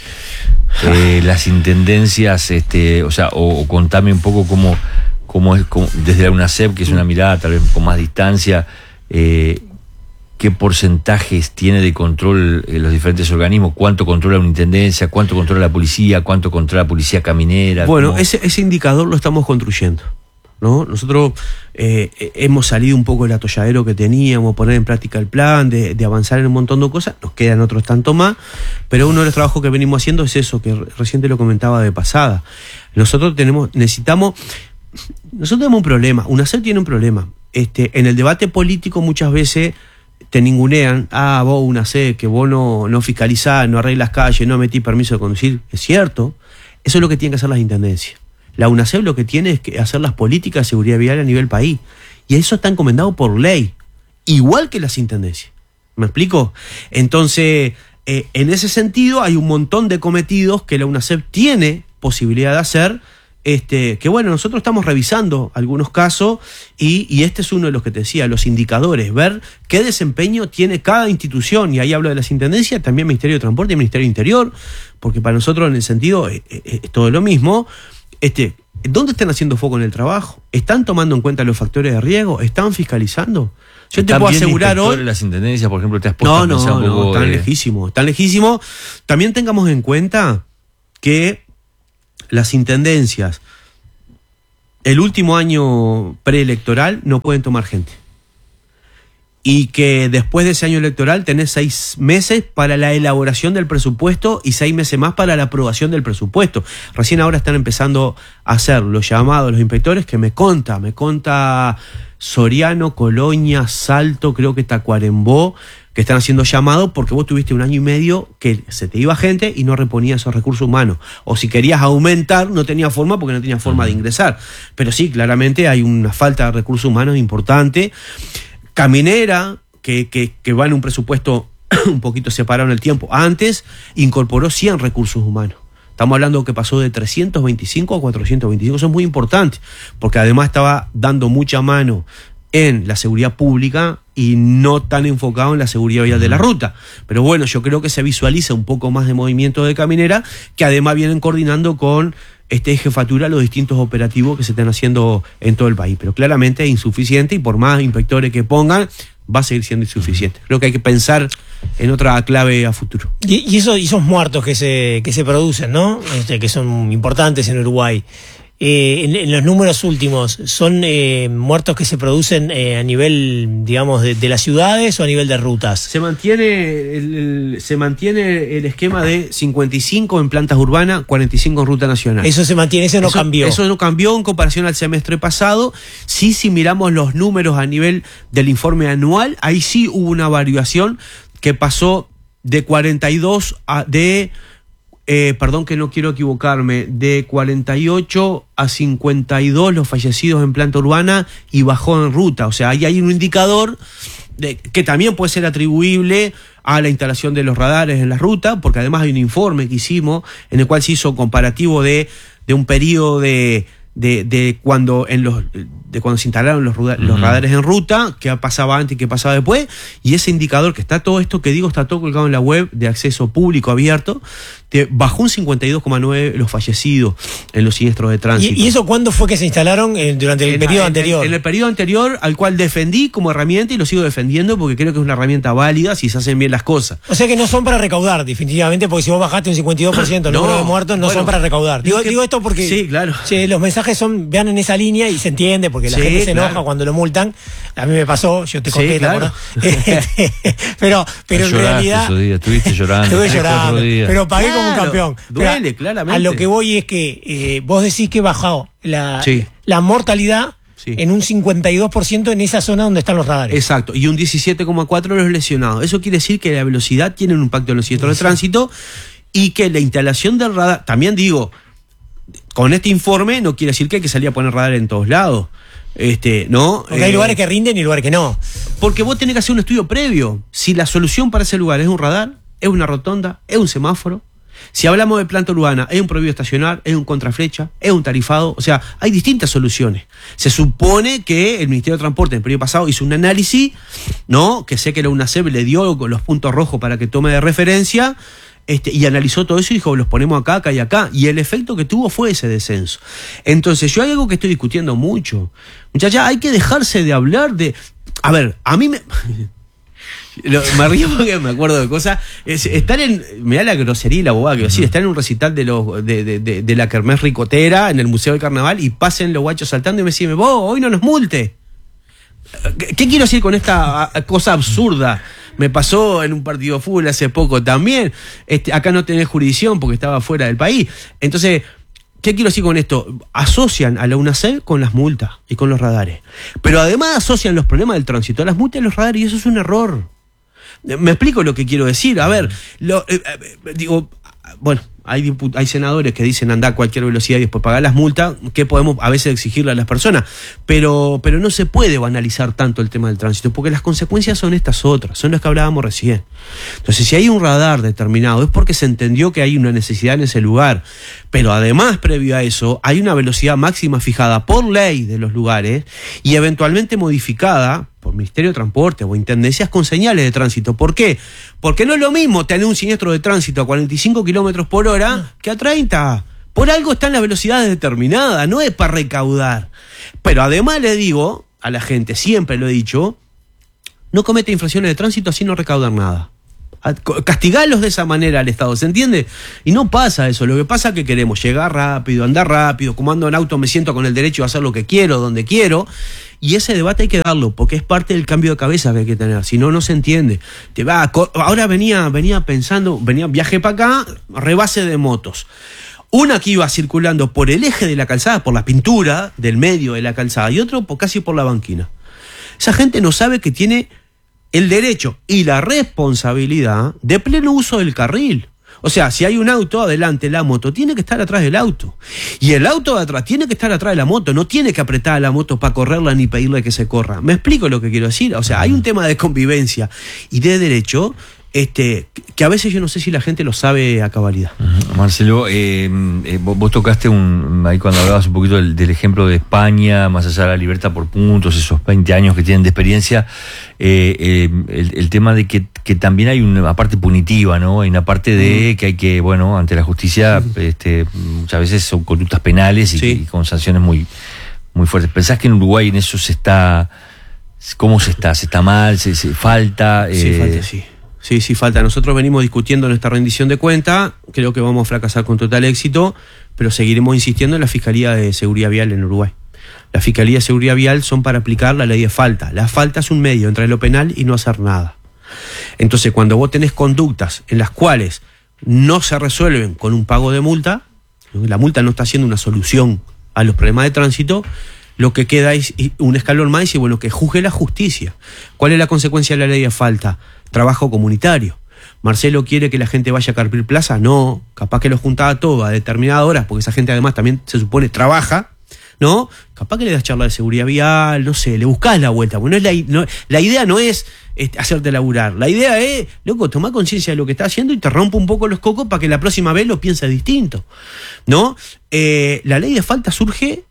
Eh, las intendencias, este, o sea, o, o contame un poco cómo, cómo es, cómo, desde la UNACEP, que es una mirada tal vez con más distancia, eh, qué porcentajes tiene de control eh, los diferentes organismos, cuánto controla una intendencia, cuánto controla la policía, cuánto controla la policía caminera. Bueno, cómo... ese, ese indicador lo estamos construyendo, ¿no? Nosotros eh, hemos salido un poco del atolladero que teníamos, poner en práctica el plan, de, de avanzar en un montón de cosas, nos quedan otros tanto más, pero uno de los trabajos que venimos haciendo es eso, que recién te lo comentaba de pasada. Nosotros tenemos, necesitamos, nosotros tenemos un problema, UNACEP tiene un problema. Este, en el debate político muchas veces te ningunean, ah, vos UNACEP, que vos no, no fiscalizás, no arreglas calles, no emitís permiso de conducir. Es cierto, eso es lo que tienen que hacer las intendencias. La UNACEP lo que tiene es que hacer las políticas de seguridad vial a nivel país. Y eso está encomendado por ley, igual que las intendencias. ¿Me explico? Entonces, eh, en ese sentido, hay un montón de cometidos que la UNACEP tiene posibilidad de hacer, este, que bueno, nosotros estamos revisando algunos casos y, y este es uno de los que te decía, los indicadores, ver qué desempeño tiene cada institución, y ahí hablo de las intendencias, también Ministerio de Transporte y Ministerio de Interior, porque para nosotros en el sentido es, es, es todo lo mismo. Este, ¿dónde están haciendo foco en el trabajo? ¿Están tomando en cuenta los factores de riesgo? ¿Están fiscalizando? Yo te puedo asegurar hoy... las intendencias, por ejemplo, te has puesto no, a pensar no, un poco... No, tan eh... lejísimo, tan lejísimo. También tengamos en cuenta que las intendencias, el último año preelectoral, no pueden tomar gente. y que después de ese año electoral tenés seis meses para la elaboración del presupuesto y seis meses más para la aprobación del presupuesto. Recién ahora están empezando a hacer los llamados, los inspectores, que me conta, me conta Soriano, Colonia, Salto, creo que Tacuarembó, que están haciendo llamados porque vos tuviste un año y medio que se te iba gente y no reponía esos recursos humanos. O si querías aumentar, no tenía forma porque no tenía forma de ingresar. Pero sí, claramente hay una falta de recursos humanos importante. Caminera, que, que, que va en un presupuesto un poquito separado en el tiempo, antes incorporó cien recursos humanos. Estamos hablando que pasó de trescientos veinticinco a cuatrocientos veinticinco. Eso es muy importante, porque además estaba dando mucha mano en la seguridad pública y no tan enfocado en la seguridad vial de la ruta. Pero bueno, yo creo que se visualiza un poco más de movimiento de Caminera, que además vienen coordinando con este jefatura los distintos operativos que se están haciendo en todo el país. Pero claramente es insuficiente y por más inspectores que pongan, va a seguir siendo insuficiente. Creo que hay que pensar en otra clave a futuro. Y, y, eso, y esos muertos que se, que se producen, ¿no? Este, que son importantes en Uruguay. Eh, en, en los números últimos, ¿son eh, muertos que se producen eh, a nivel, digamos, de, de las ciudades o a nivel de rutas? Se mantiene el, el, se mantiene el esquema de cincuenta y cinco en plantas urbanas, cuarenta y cinco en ruta nacional. Eso se mantiene, eso no eso, cambió. Eso no cambió en comparación al semestre pasado. Sí, si miramos los números a nivel del informe anual, ahí sí hubo una variación que pasó de cuarenta y dos a de... Eh, perdón que no quiero equivocarme, de cuarenta y ocho a cincuenta y dos los fallecidos en planta urbana y bajó en ruta. O sea, ahí hay un indicador de, que también puede ser atribuible a la instalación de los radares en la ruta, porque además hay un informe que hicimos en el cual se hizo comparativo de, de un periodo de, de, de cuando en los de cuando se instalaron los, los uh-huh. radares en ruta, qué pasaba antes y qué pasaba después, y ese indicador que está todo esto que digo, está todo colgado en la web de acceso público abierto, te bajó un cincuenta y dos coma nueve los fallecidos en los siniestros de tránsito. ¿Y, y eso cuándo fue que se instalaron? Eh, durante el en, periodo en, anterior. En, en el periodo anterior, al cual defendí como herramienta y lo sigo defendiendo porque creo que es una herramienta válida si se hacen bien las cosas. O sea que no son para recaudar, definitivamente, porque si vos bajaste un cincuenta y dos por ciento el no, número de muertos, no bueno, son para recaudar. Digo, que, digo esto porque sí, claro. che, los mensajes son, vean en esa línea y se entiende, porque la sí, gente se enoja claro. cuando lo multan. A mí me pasó, yo te conté, sí, claro. pero pero en realidad esos días, estuviste llorando. Estuve llorando, pero pagué claro, como un campeón. Duele, pero, claramente. A lo que voy es que eh, vos decís que bajó la, sí. la mortalidad sí. en un cincuenta y dos por ciento en esa zona donde están los radares. Exacto, y un diecisiete coma cuatro por ciento los lesionados. Eso quiere decir que la velocidad tiene un impacto en los siniestros sí. de tránsito y que la instalación del radar, también digo, con este informe no quiere decir que hay que salir a poner radar en todos lados. Este, ¿no? Porque hay eh, lugares que rinden y lugares que no. Porque vos tenés que hacer un estudio previo. Si la solución para ese lugar es un radar, es una rotonda, es un semáforo. Si hablamos de planta urbana, es un prohibido estacionar, es un contraflecha, es un tarifado. O sea, hay distintas soluciones. Se supone que el Ministerio de Transporte en el periodo pasado hizo un análisis, ¿no? Que sé que la UNACEP le dio con los puntos rojos para que tome de referencia. Este, y analizó todo eso y dijo, los ponemos acá, acá y acá. Y el efecto que tuvo fue ese descenso. Entonces, yo hay algo que estoy discutiendo mucho. Muchacha, hay que dejarse de hablar de... A ver, a mí me... me río porque me acuerdo de cosas. Es, estar en... Me da la grosería y la bobada que decir. Estar en un recital de, los, de, de, de, de la Kermés Ricotera, en el Museo del Carnaval, y pasen los guachos saltando y me dicen, vos, hoy no nos multe. ¿Qué, qué quiero decir con esta cosa absurda? Me pasó en un partido de fútbol hace poco también. Este, acá no tenés jurisdicción porque estaba fuera del país. Entonces, ¿qué quiero decir con esto? Asocian a la UNACEP con las multas y con los radares. Pero además asocian los problemas del tránsito a las multas y los radares, y eso es un error. Me explico lo que quiero decir. A ver, lo, eh, eh, digo, bueno, hay, diput- hay senadores que dicen andar a cualquier velocidad y después pagar las multas, que podemos a veces exigirle a las personas, pero, pero no se puede banalizar tanto el tema del tránsito, porque las consecuencias son estas otras, son las que hablábamos recién. Entonces, si hay un radar determinado, es porque se entendió que hay una necesidad en ese lugar, pero además, previo a eso, hay una velocidad máxima fijada por ley de los lugares y eventualmente modificada por Ministerio de Transporte o Intendencias con señales de tránsito. ¿Por qué? Porque no es lo mismo tener un siniestro de tránsito a cuarenta y cinco kilómetros por hora que a treinta. Por algo están las velocidades determinadas, no es para recaudar. Pero además le digo a la gente, siempre lo he dicho, no comete infracciones de tránsito así no recaudan nada. Castigarlos de esa manera al Estado, ¿se entiende? Y no pasa eso. Lo que pasa es que queremos llegar rápido, andar rápido, como ando en auto me siento con el derecho a hacer lo que quiero, donde quiero, y ese debate hay que darlo, porque es parte del cambio de cabeza que hay que tener, si no, no se entiende. Te va a, ahora venía, venía pensando, venía viaje para acá, rebase de motos. Una que iba circulando por el eje de la calzada, por la pintura del medio de la calzada, y otro por, casi por la banquina. Esa gente no sabe que tiene el derecho y la responsabilidad de pleno uso del carril. O sea, si hay un auto adelante, la moto tiene que estar atrás del auto. Y el auto de atrás tiene que estar atrás de la moto. No tiene que apretar a la moto para correrla ni pedirle que se corra. ¿Me explico lo que quiero decir? O sea, hay un tema de convivencia y de derecho este, que a veces yo no sé si la gente lo sabe a cabalidad. Uh-huh. Marcelo, eh, eh, vos, vos tocaste un, ahí cuando hablabas un poquito del, del ejemplo de España, más allá de la libertad por puntos, esos veinte años que tienen de experiencia, eh, eh, el, el tema de que, que también hay una parte punitiva, ¿no? Hay una parte de que hay que, bueno, ante la justicia, este, muchas veces son conductas penales y, sí. y con sanciones muy, muy fuertes. ¿Pensás que en Uruguay en eso se está, cómo se está? ¿Se está mal? ¿Se, se falta? Sí, eh, falta, sí. Sí, sí, falta. Nosotros venimos discutiendo nuestra rendición de cuenta, creo que vamos a fracasar con total éxito, pero seguiremos insistiendo en la Fiscalía de Seguridad Vial en Uruguay. La Fiscalía de Seguridad Vial son para aplicar la ley de falta. La falta es un medio entre lo penal y no hacer nada. Entonces, cuando vos tenés conductas en las cuales no se resuelven con un pago de multa, la multa no está siendo una solución a los problemas de tránsito, lo que queda es un escalón más y bueno, que juzgue la justicia. ¿Cuál es la consecuencia de la ley de falta? Trabajo comunitario. ¿Marcelo quiere que la gente vaya a Carpil Plaza? No, capaz que lo juntaba todo a determinadas horas, porque esa gente además también se supone trabaja, ¿no? Capaz que le das charla de seguridad vial, no sé, le buscás la vuelta. Bueno, es la, no, la idea no es este, hacerte laburar, la idea es, loco, tomar conciencia de lo que estás haciendo y te rompe un poco los cocos para que la próxima vez lo pienses distinto, ¿no? Eh, la ley de falta surge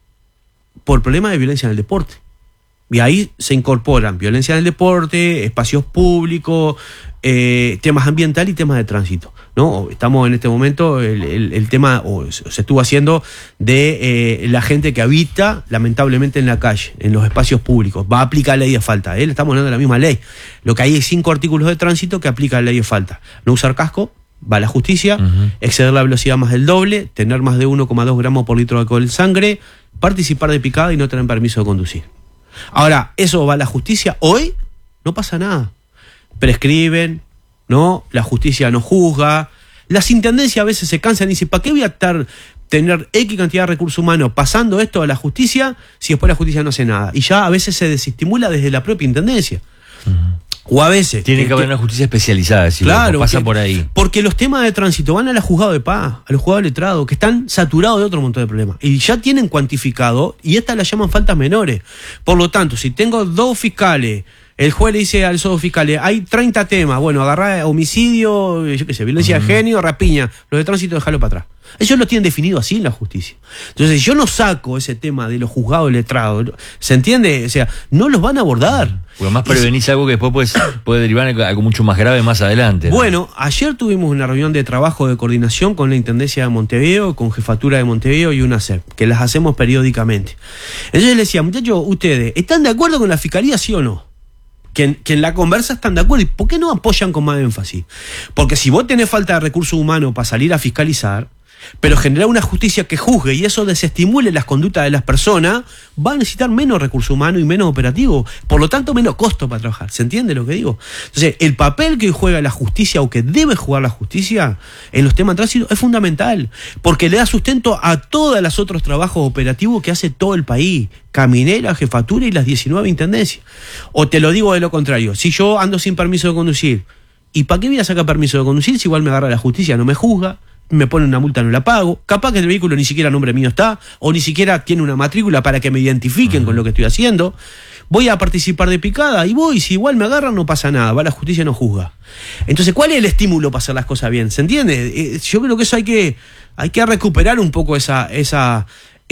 por problemas de violencia en el deporte. Y ahí se incorporan violencia en el deporte, espacios públicos, eh, temas ambientales y temas de tránsito, ¿no? Estamos en este momento, el, el, el tema, o se estuvo haciendo de eh, la gente que habita, lamentablemente, en la calle, en los espacios públicos. Va a aplicar la ley de falta, ¿eh? Estamos hablando de la misma ley. Lo que hay es cinco artículos de tránsito que aplican la ley de falta. No usar casco, va a la justicia, uh-huh. exceder la velocidad más del doble, tener más de uno coma dos gramos por litro de alcohol en sangre, participar de picada y no tener permiso de conducir. Ahora, eso va a la justicia. Hoy no pasa nada. Prescriben, ¿no? La justicia no juzga. Las intendencias a veces se cansan y dicen, ¿para qué voy a estar, tener X cantidad de recursos humanos pasando esto a la justicia si después la justicia no hace nada? Y ya a veces se desestimula desde la propia intendencia. Uh-huh. O a veces... Tiene que, que haber una justicia especializada, si claro, pasa que, por ahí. Porque los temas de tránsito van a los juzgados de paz, a los juzgados de letrado, que están saturados de otro montón de problemas. Y ya tienen cuantificado, y estas las llaman faltas menores. Por lo tanto, si tengo dos fiscales, el juez le dice a esos fiscales, hay treinta temas, bueno, agarrar homicidio, yo qué sé, violencia uh-huh. de género, rapiña, los de tránsito, dejarlo para atrás. Ellos lo tienen definido así en la justicia. Entonces, si yo no saco ese tema de los juzgados de letrado, ¿se entiende? O sea, no los van a abordar. Porque además prevenís algo que después puede, puede derivar en algo mucho más grave más adelante, ¿no? Bueno, ayer tuvimos una reunión de trabajo de coordinación con la Intendencia de Montevideo, con Jefatura de Montevideo y UNACEP, que las hacemos periódicamente. Entonces les decía, muchachos, ustedes, ¿están de acuerdo con la Fiscalía, sí o no? Que en, que en la conversa están de acuerdo. ¿Y por qué no apoyan con más énfasis? Porque si vos tenés falta de recursos humanos para salir a fiscalizar, pero generar una justicia que juzgue y eso desestimule las conductas de las personas, va a necesitar menos recursos humanos y menos operativos, por lo tanto menos costo para trabajar. ¿Se entiende lo que digo? Entonces, el papel que juega la justicia o que debe jugar la justicia en los temas de tránsito es fundamental, porque le da sustento a todos los otros trabajos operativos que hace todo el país, Caminera, Jefatura y las diecinueve intendencias. O te lo digo de lo contrario, si yo ando sin permiso de conducir, ¿y para qué voy a sacar permiso de conducir si igual me agarra la justicia, no me juzga? Me pone una multa, no la pago, capaz que el vehículo ni siquiera a nombre mío está, o ni siquiera tiene una matrícula para que me identifiquen uh-huh. con lo que estoy haciendo, voy a participar de picada y voy, si igual me agarran no pasa nada, va, la justicia no juzga. Entonces, ¿cuál es el estímulo para hacer las cosas bien? ¿Se entiende? Eh, yo creo que eso hay que, hay que recuperar un poco esa, esa,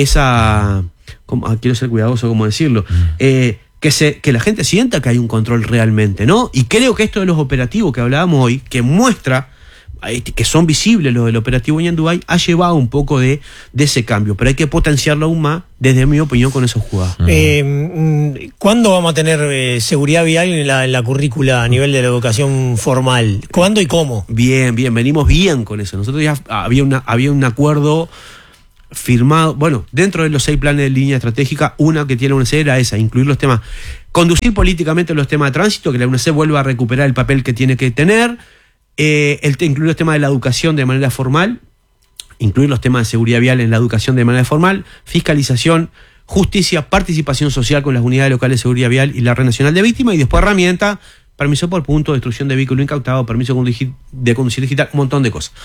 esa, como, ah, quiero ser cuidadoso cómo decirlo, uh-huh. eh, que, se, que la gente sienta que hay un control realmente, ¿no? Y creo que esto de los operativos que hablábamos hoy, que muestra que son visibles los del operativo Ñandubay, ha llevado un poco de, de ese cambio, pero hay que potenciarlo aún más, desde mi opinión, con esos jugados. Uh-huh. eh, ¿Cuándo vamos a tener eh, seguridad vial en la, en la currícula a nivel de la educación formal? ¿Cuándo y cómo? Bien, bien, venimos bien con eso. Nosotros ya había, una, había un acuerdo firmado, bueno, dentro de los seis planes de línea estratégica, una que tiene la UNECEP era esa, incluir los temas, conducir políticamente los temas de tránsito, que la UNECEP vuelva a recuperar el papel que tiene que tener. Eh, el, incluir los temas de la educación de manera formal, incluir los temas de seguridad vial en la educación de manera formal, fiscalización, justicia, participación social con las unidades locales de seguridad vial y la red nacional de víctimas, y después herramienta, permiso por punto, destrucción de vehículo incautado, permiso de conducir digital, un montón de cosas.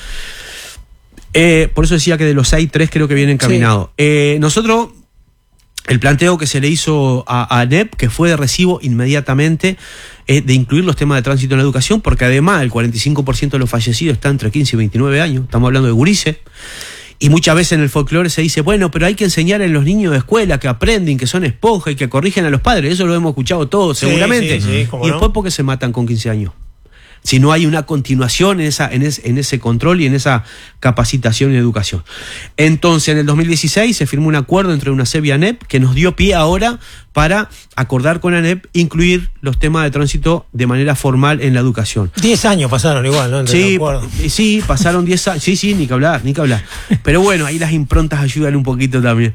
Eh, por eso decía que de los seis, tres creo que vienen encaminados. Sí. Eh, nosotros, el planteo que se le hizo a, a ANEP, que fue de recibo inmediatamente, es de incluir los temas de tránsito en la educación, porque además el cuarenta y cinco por ciento de los fallecidos está entre quince y veintinueve años, estamos hablando de gurises, y muchas veces en el folclore se dice, bueno, pero hay que enseñar a los niños de escuela que aprenden, que son esponjas y que corrigen a los padres, eso lo hemos escuchado todos, sí, seguramente, sí, sí, y después, no, ¿por qué se matan con quince años? Si no hay una continuación en, esa, en, ese, en ese control y en esa capacitación y educación. Entonces, en el dos mil dieciséis se firmó un acuerdo entre UNACEP y ANEP que nos dio pie ahora para acordar con ANEP incluir los temas de tránsito de manera formal en la educación. Diez años pasaron igual, ¿no? Entre sí, sí, pasaron diez años. Sí, sí, ni que hablar, ni que hablar. Pero bueno, ahí las improntas ayudan un poquito también.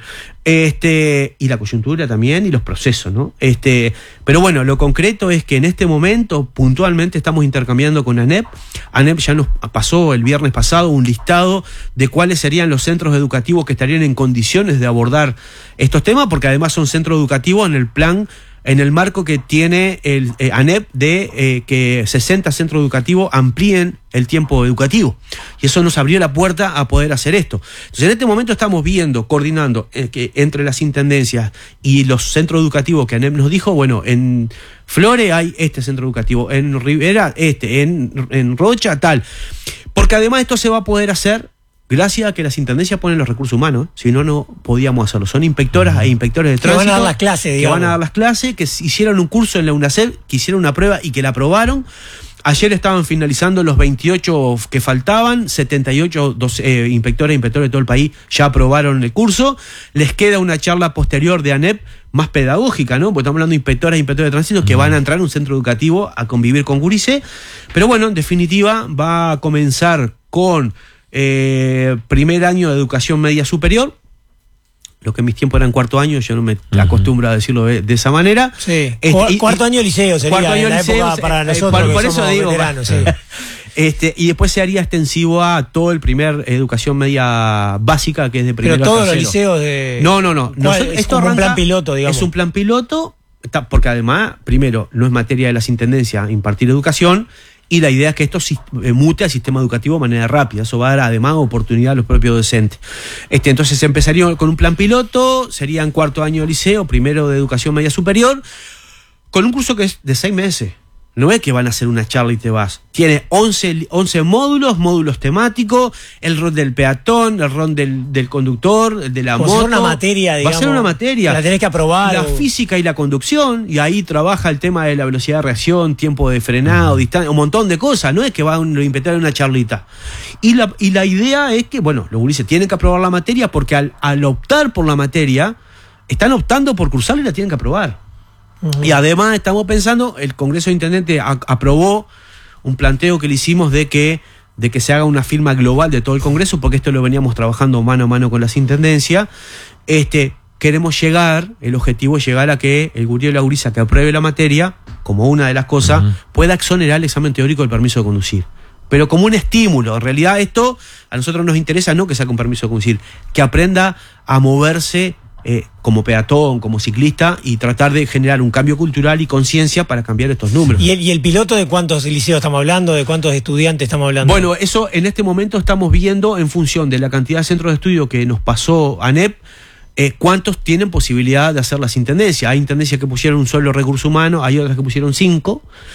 Este, y la coyuntura también, y los procesos, ¿no? Este, pero bueno, lo concreto es que en este momento, puntualmente, estamos intercambiando con ANEP. ANEP ya nos pasó el viernes pasado un listado de cuáles serían los centros educativos que estarían en condiciones de abordar estos temas, porque además son centros educativos en el plan, en el marco que tiene el eh, ANEP de eh, que sesenta centros educativos amplíen el tiempo educativo. Y eso nos abrió la puerta a poder hacer esto. Entonces, en este momento estamos viendo, coordinando eh, que entre las intendencias y los centros educativos que ANEP nos dijo, bueno, en Flores hay este centro educativo, en Rivera este, en, en Rocha tal. Porque además esto se va a poder hacer gracias a que las intendencias ponen los recursos humanos, ¿eh? Si no, no podíamos hacerlo. Son inspectoras uh-huh. e inspectores de tránsito. Que van a dar las clases, digamos. Que van a dar las clases, que hicieron un curso en la UNACEP, que hicieron una prueba y que la aprobaron. Ayer estaban finalizando los veintiocho que faltaban, setenta y ocho dos, eh, inspectores e inspectores de todo el país ya aprobaron el curso. Les queda una charla posterior de ANEP más pedagógica, ¿no? Porque estamos hablando de inspectoras e inspectores de tránsito que van a entrar a un centro educativo a convivir con gurises. Pero bueno, en definitiva, va a comenzar con Eh, primer año de educación media superior, lo que en mis tiempos eran cuarto año, yo no me uh-huh. acostumbro a decirlo de, de esa manera. Sí. Este, Cu- y, cuarto año liceo sería cuarto año en la liceo, época para nosotros. Por, por que eso somos digo, veteranos, sí. este, y después se haría extensivo a todo el primer educación media básica, que es de primero a tercero. Pero todos los liceos de... No, no, no. no es esto arranca, un plan piloto, digamos. Es un plan piloto, porque además, primero, no es materia de las intendencias impartir educación, y la idea es que esto mute al sistema educativo de manera rápida. Eso va a dar además oportunidad a los propios docentes. Este, entonces se empezaría con un plan piloto, serían cuarto año de liceo, primero de educación media superior, con un curso que es de seis meses. No es que van a hacer una charla y te vas. Tiene once, once módulos, módulos temáticos, el rol del peatón, el rol del, del conductor, el de la moto. Va a ser una materia, digamos. Va a ser una materia. La tenés que aprobar. La o... física y la conducción, y ahí trabaja el tema de la velocidad de reacción, tiempo de frenado, uh-huh. distancia, un montón de cosas. No es que va a inventar una charlita. Y la, y la idea es que, bueno, los gurises tienen que aprobar la materia porque al, al optar por la materia, están optando por cursarla y la tienen que aprobar. Uh-huh. Y además estamos pensando, el Congreso de Intendentes a, aprobó un planteo que le hicimos de que, de que se haga una firma global de todo el Congreso, porque esto lo veníamos trabajando mano a mano con las intendencias. Este, queremos llegar, el objetivo es llegar a que el gurí o la gurisa que apruebe la materia, como una de las cosas, uh-huh. pueda exonerar el examen teórico del permiso de conducir. Pero como un estímulo. En realidad esto a nosotros nos interesa no que saque un permiso de conducir, que aprenda a moverse Eh, como peatón, como ciclista, y tratar de generar un cambio cultural y conciencia para cambiar estos números. ¿Y el, ¿Y el piloto de cuántos liceos estamos hablando? ¿De cuántos estudiantes estamos hablando? Bueno, eso en este momento estamos viendo en función de la cantidad de centros de estudio que nos pasó ANEP, eh, cuántos tienen posibilidad de hacer las intendencias. Hay intendencias que pusieron un solo recurso humano, hay otras que pusieron cinco.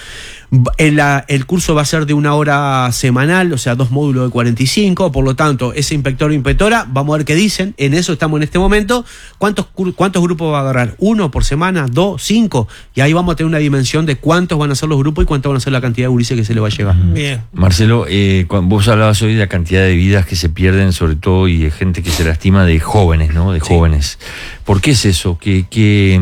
En la, el curso va a ser de una hora semanal, o sea, dos módulos de cuarenta y cinco, por lo tanto, ese inspector o inspectora, vamos a ver qué dicen, en eso estamos en este momento. ¿Cuántos, cuántos grupos va a agarrar? ¿Uno por semana? ¿Dos? ¿Cinco? Y ahí vamos a tener una dimensión de cuántos van a ser los grupos y cuánto van a ser la cantidad de gurises que se le va a llevar. Bien. Marcelo, eh, vos hablabas hoy de la cantidad de vidas que se pierden, sobre todo, y de gente que se lastima, de jóvenes, ¿no? De Sí. jóvenes. ¿Por qué es eso? ¿Qué, qué,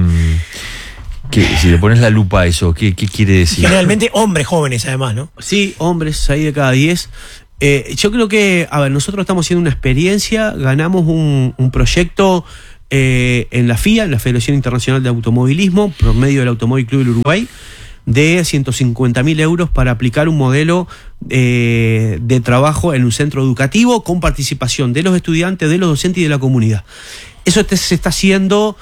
qué, si le pones la lupa a eso, ¿qué, qué quiere decir? Generalmente hombres jóvenes, además, ¿no? Sí, hombres, seis de cada diez. Eh, yo creo que, a ver, nosotros estamos haciendo una experiencia, ganamos un, un proyecto eh, en la F I A, en la Federación Internacional de Automovilismo, por medio del Automóvil Club del Uruguay, de ciento cincuenta mil euros para aplicar un modelo eh, de trabajo en un centro educativo con participación de los estudiantes, de los docentes y de la comunidad. Eso este, se está haciendo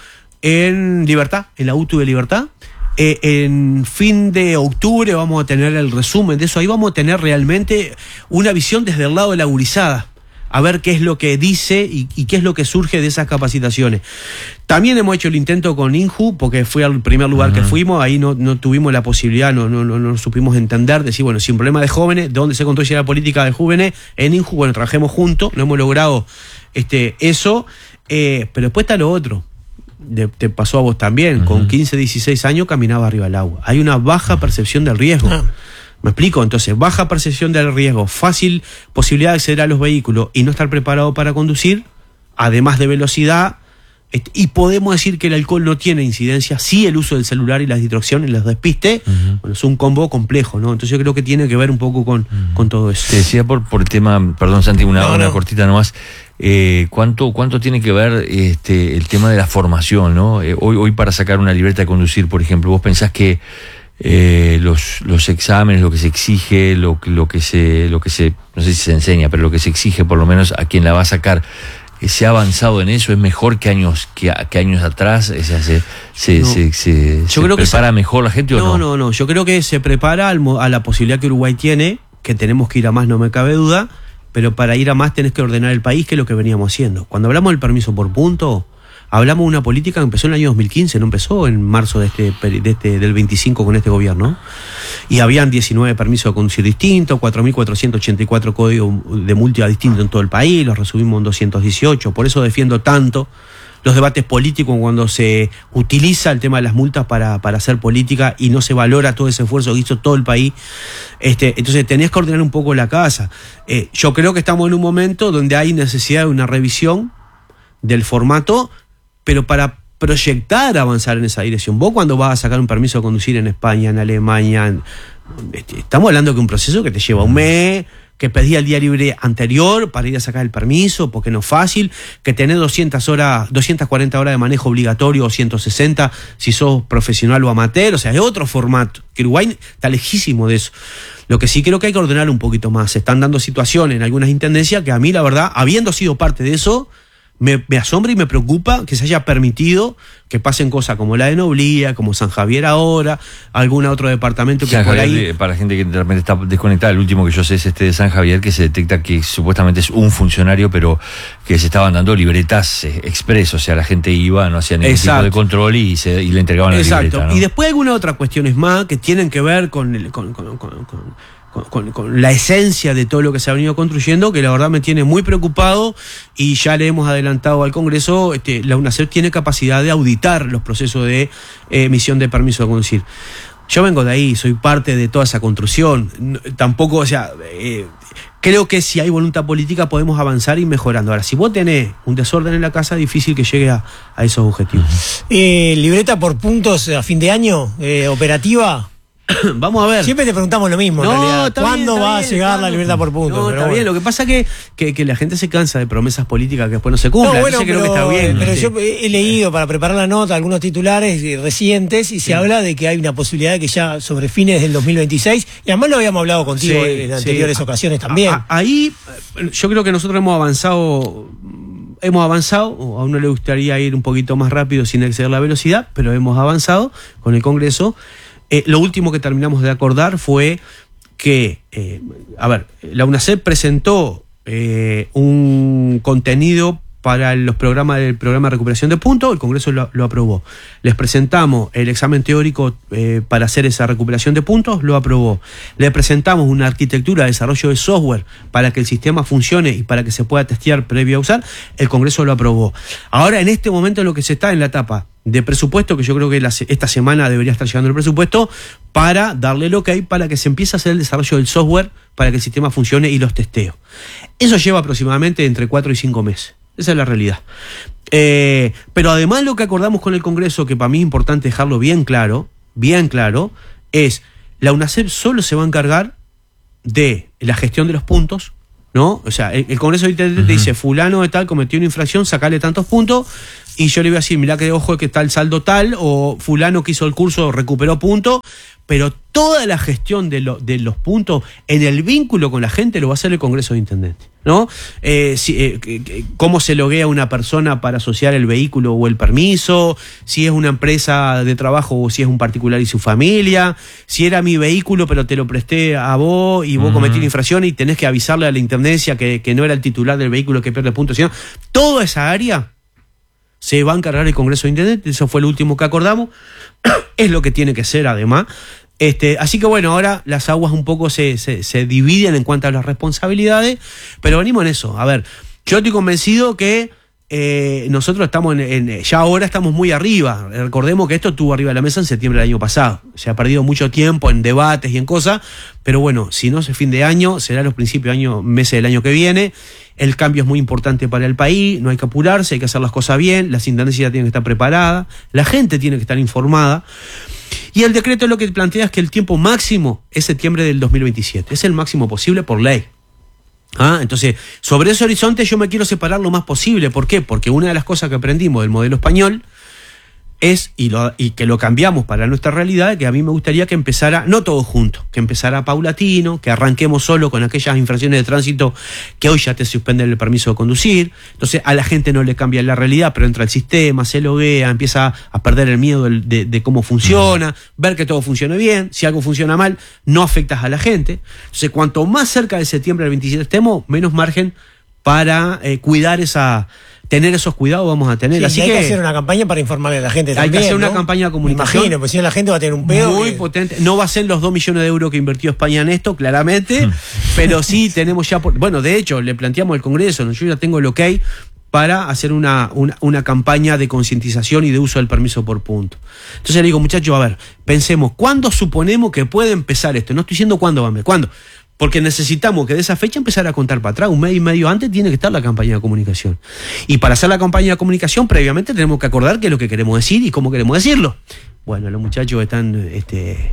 en Libertad, en la U T U de Libertad. Eh, en fin de octubre vamos a tener el resumen de eso. Ahí vamos a tener realmente una visión desde el lado de la gurizada, a ver qué es lo que dice y, y qué es lo que surge de esas capacitaciones. También hemos hecho el intento con INJU, porque fue al primer lugar uh-huh. que fuimos, ahí no, no tuvimos la posibilidad, no, no, no, no supimos entender, decir, bueno, si un problema de jóvenes, ¿de dónde se construye la política de jóvenes? En INJU, bueno, trabajemos juntos, no hemos logrado este, eso, eh, pero después está lo otro. De, te pasó a vos también, uh-huh. con quince, dieciséis años caminaba arriba del agua. Hay una baja uh-huh. percepción del riesgo. Uh-huh. ¿Me explico? Entonces, baja percepción del riesgo, fácil posibilidad de acceder a los vehículos y no estar preparado para conducir, además de velocidad, y podemos decir que el alcohol no tiene incidencia, sí el uso del celular y la distracción y los despistes, uh-huh. bueno, es un combo complejo, ¿no? Entonces yo creo que tiene que ver un poco con, uh-huh. con todo eso. Te decía por, por el tema, perdón Santi, una, no, una no. cortita nomás, eh, ¿cuánto, cuánto tiene que ver este, el tema de la formación, ¿no? Eh, hoy, hoy para sacar una libreta de conducir, por ejemplo, ¿vos pensás que Eh, los, los exámenes, lo que se exige, lo, lo que se, lo que se, no sé si se enseña, pero lo que se exige por lo menos a quien la va a sacar, eh, se ha avanzado en eso? ¿Es mejor que años, que, que años atrás? O sea, ¿se, se, no. se, se, yo se creo prepara que se, mejor la gente o no? No, no, no, yo creo que se prepara al, a la posibilidad que Uruguay tiene, que tenemos que ir a más, no me cabe duda, pero para ir a más tenés que ordenar el país, que es lo que veníamos haciendo. Cuando hablamos del permiso por punto, hablamos de una política que empezó en el año dos mil quince, no empezó en marzo de este, de este, del veinticinco con este gobierno. Y habían diecinueve permisos de conducir distintos, cuatro mil cuatrocientos ochenta y cuatro códigos de multa distintos en todo el país, los resumimos en doscientos dieciocho. Por eso defiendo tanto los debates políticos cuando se utiliza el tema de las multas para, para hacer política y no se valora todo ese esfuerzo que hizo todo el país. Este, entonces tenías que ordenar un poco la casa. Eh, yo creo que estamos en un momento donde hay necesidad de una revisión del formato, pero para proyectar avanzar en esa dirección. Vos cuando vas a sacar un permiso de conducir en España, en Alemania, en, estamos hablando de un proceso que te lleva un mes, que pedís el día libre anterior para ir a sacar el permiso, porque no es fácil, que tenés doscientas horas, doscientas cuarenta horas de manejo obligatorio o ciento sesenta si sos profesional o amateur, o sea, es otro formato, que Uruguay está lejísimo de eso. Lo que sí creo que hay que ordenar un poquito más. Se están dando situaciones en algunas intendencias que a mí, la verdad, habiendo sido parte de eso, Me, me asombra y me preocupa que se haya permitido que pasen cosas como la de Noblía, como San Javier ahora, algún otro departamento que San por Javier, ahí... para la gente que de repente está desconectada, el último que yo sé es este de San Javier, que se detecta que supuestamente es un funcionario, pero que se estaban dando libretas eh, express, o sea, la gente iba, no hacía ningún Exacto. tipo de control y, se, y le entregaban Exacto. la libreta, ¿no? Y después algunas otras cuestiones más que tienen que ver con, el, con, con, con, con Con, con, con la esencia de todo lo que se ha venido construyendo, que la verdad me tiene muy preocupado, y ya le hemos adelantado al Congreso, este, la UNACER tiene capacidad de auditar los procesos de eh, emisión de permiso de conducir. Yo vengo de ahí, soy parte de toda esa construcción, no, tampoco, o sea, eh, creo que si hay voluntad política podemos avanzar y mejorando. Ahora, si vos tenés un desorden en la casa, es difícil que llegue a, a esos objetivos. Eh, ¿Libreta por puntos a fin de año? Eh, ¿Operativa? Vamos a ver. Siempre te preguntamos lo mismo, no, en realidad. ¿Cuándo bien, va bien, a llegar ¿cuándo? la libertad por puntos? No, Pero está bueno. bien. Lo que pasa es que, que, que la gente se cansa de promesas políticas que después no se cumplen. No, bueno, Entonces pero, creo que está bien. pero sí. yo he leído para preparar la nota algunos titulares recientes y se Sí. habla de que hay una posibilidad de que ya sobre fines del dos mil veintiséis, y además lo habíamos hablado contigo Sí, en sí. anteriores ocasiones también. A- a- ahí yo creo que nosotros hemos avanzado, hemos avanzado, a uno le gustaría ir un poquito más rápido sin exceder la velocidad, pero hemos avanzado con el Congreso. Eh, lo último que terminamos de acordar fue que, eh, a ver, la UNACER presentó eh, un contenido para los programas del programa de recuperación de puntos, el Congreso lo, lo aprobó. Les presentamos el examen teórico eh, para hacer esa recuperación de puntos, lo aprobó. Le presentamos una arquitectura de desarrollo de software para que el sistema funcione y para que se pueda testear previo a usar, el Congreso lo aprobó. Ahora, en este momento, en lo que se está en la etapa de presupuesto, que yo creo que la, esta semana debería estar llegando el presupuesto, para darle el ok para que se empiece a hacer el desarrollo del software para que el sistema funcione y los testeos. Eso lleva aproximadamente entre cuatro y cinco meses. Esa es la realidad. Eh, pero además lo que acordamos con el Congreso, que para mí es importante dejarlo bien claro, bien claro, es la UNACEP solo se va a encargar de la gestión de los puntos, ¿no? O sea, el, el Congreso de Internet uh-huh. te dice, fulano de tal cometió una infracción, sacale tantos puntos, y yo le voy a decir, mirá que de ojo que está el saldo tal, o fulano que hizo el curso recuperó puntos, pero toda la gestión de, lo, de los puntos en el vínculo con la gente lo va a hacer el Congreso de Intendentes, ¿no? Eh, si, eh, cómo se loguea una persona para asociar el vehículo o el permiso, si es una empresa de trabajo o si es un particular y su familia, si era mi vehículo pero te lo presté a vos y vos uh-huh. cometí una infracción y tenés que avisarle a la intendencia que, que no era el titular del vehículo que pierde puntos, sino toda esa área se va a encargar el Congreso de Intendentes. Eso fue lo último que acordamos. Es lo que tiene que ser, además. Este, así que bueno, ahora las aguas un poco se, se, se dividen en cuanto a las responsabilidades, pero venimos en eso. A ver, yo estoy convencido que eh, nosotros estamos en, en, ya ahora estamos muy arriba. Recordemos que esto estuvo arriba de la mesa en septiembre del año pasado. Se ha perdido mucho tiempo en debates y en cosas, pero bueno, si no es fin de año, será los principios de año, meses del año que viene. El cambio es muy importante para el país, no hay que apurarse, hay que hacer las cosas bien, las intendencias tienen que estar preparadas, la gente tiene que estar informada. Y el decreto lo que plantea es que el tiempo máximo es septiembre del dos mil veintisiete. Es el máximo posible por ley. ¿Ah? Entonces, sobre ese horizonte yo me quiero separar lo más posible. ¿Por qué? Porque una de las cosas que aprendimos del modelo español es, y, lo, y que lo cambiamos para nuestra realidad, que a mí me gustaría que empezara, no todo junto, que empezara paulatino, que arranquemos solo con aquellas infracciones de tránsito que hoy ya te suspenden el permiso de conducir. Entonces a la gente no le cambia la realidad, pero entra el sistema, se loguea, empieza a perder el miedo de, de, de cómo funciona, ver que todo funcione bien. Si algo funciona mal, no afectas a la gente. Entonces, cuanto más cerca de septiembre del veintisiete estemos, menos margen para eh, cuidar esa... tener esos cuidados vamos a tener. Sí, así hay que, que hacer una campaña para informarle a la gente también. Hay que hacer ¿no? una campaña de comunicación. Me imagino, pues si no la gente va a tener un pedo. Muy que... potente. No va a ser los dos millones de euros que invirtió España en esto, claramente, pero sí tenemos ya... Por... Bueno, de hecho, le planteamos al Congreso, ¿no? Yo ya tengo el ok para hacer una, una, una campaña de concientización y de uso del permiso por punto. Entonces le digo, muchachos, a ver, pensemos, ¿cuándo suponemos que puede empezar esto? No estoy diciendo cuándo va a empezar, ¿cuándo? Porque necesitamos que de esa fecha empezar a contar para atrás. Un mes y medio antes tiene que estar la campaña de comunicación. Y para hacer la campaña de comunicación, previamente tenemos que acordar qué es lo que queremos decir y cómo queremos decirlo. Bueno, los muchachos están, este,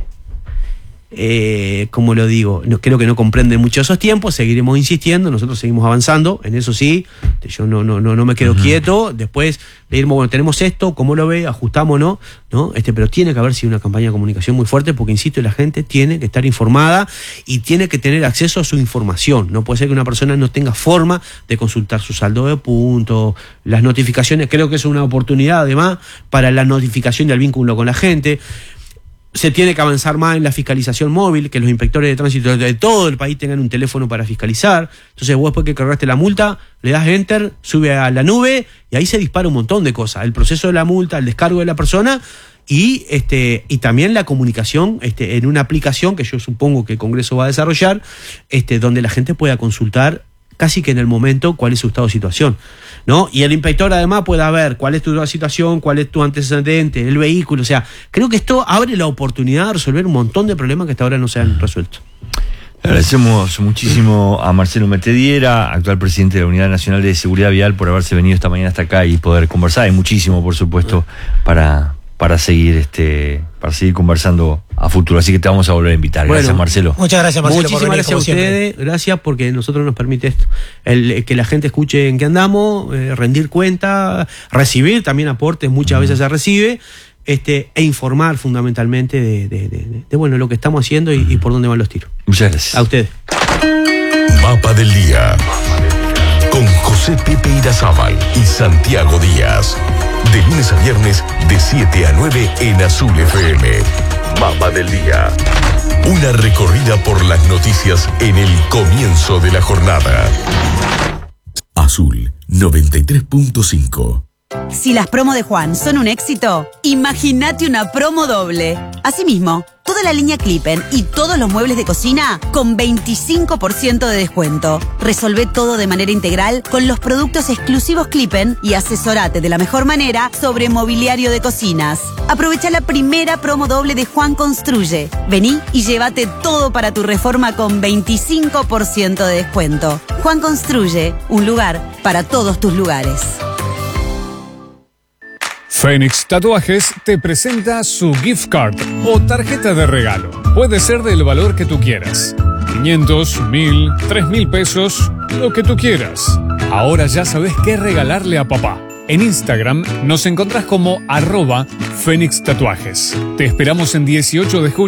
eh, ¿cómo lo digo? No, creo que no comprenden mucho esos tiempos. Seguiremos insistiendo, nosotros seguimos avanzando. En eso sí, yo no, no, no, no me quedo uh-huh. quieto. Después le diremos, bueno, tenemos esto, ¿cómo lo ve? Ajustamos, ¿no? ¿no? Este, pero tiene que haber sí una campaña de comunicación muy fuerte, porque insisto, la gente tiene que estar informada y tiene que tener acceso a su información. No puede ser que una persona no tenga forma de consultar su saldo de puntos, las notificaciones. Creo que es una oportunidad además para la notificación del vínculo con la gente. Se tiene que avanzar más en la fiscalización móvil, que los inspectores de tránsito de todo el país tengan un teléfono para fiscalizar. Entonces vos, después que cargaste la multa, le das enter, sube a la nube y ahí se dispara un montón de cosas. El proceso de la multa, el descargo de la persona y este y también la comunicación este, en una aplicación que yo supongo que el Congreso va a desarrollar, este, donde la gente pueda consultar casi que en el momento cuál es su estado de situación, ¿no? Y el inspector además pueda ver cuál es tu situación, cuál es tu antecedente, el vehículo. O sea, creo que esto abre la oportunidad de resolver un montón de problemas que hasta ahora no se han resuelto. Agradecemos muchísimo a Marcelo Metediera, actual presidente de la Unidad Nacional de Seguridad Vial, por haberse venido esta mañana hasta acá y poder conversar. Hay muchísimo, por supuesto, para, para seguir este para seguir conversando a futuro. Así que te vamos a volver a invitar. Gracias, bueno, Marcelo. Muchas gracias, Marcelo. Muchísimas por venir, gracias a ustedes. Siempre. Gracias porque nosotros nos permite esto. El, que la gente escuche en qué andamos, eh, rendir cuenta, recibir también aportes, muchas uh-huh. veces se recibe. Este, e informar fundamentalmente de, de, de, de, de bueno, lo que estamos haciendo y, y por dónde van los tiros. Muchas gracias. A ustedes. Mapa del Día. Con José Pepe Irazábal y Santiago Díaz. De lunes a viernes, de siete a nueve en Azul F M. Mapa del Día. Una recorrida por las noticias en el comienzo de la jornada. Azul, noventa y tres punto cinco. Si las promos de Juan son un éxito, imagínate una promo doble. Asimismo, toda la línea Clippen y todos los muebles de cocina con veinticinco por ciento de descuento. Resolvé todo de manera integral con los productos exclusivos Clippen y asesorate de la mejor manera sobre mobiliario de cocinas. Aprovecha la primera promo doble de Juan Construye. Vení y llévate todo para tu reforma con veinticinco por ciento de descuento. Juan Construye, un lugar para todos tus lugares. Fénix Tatuajes te presenta su gift card o tarjeta de regalo. Puede ser del valor que tú quieras. quinientos, mil, tres mil pesos, lo que tú quieras. Ahora ya sabes qué regalarle a papá. En Instagram nos encontrás como arroba Fénix Tatuajes. Te esperamos en dieciocho de julio.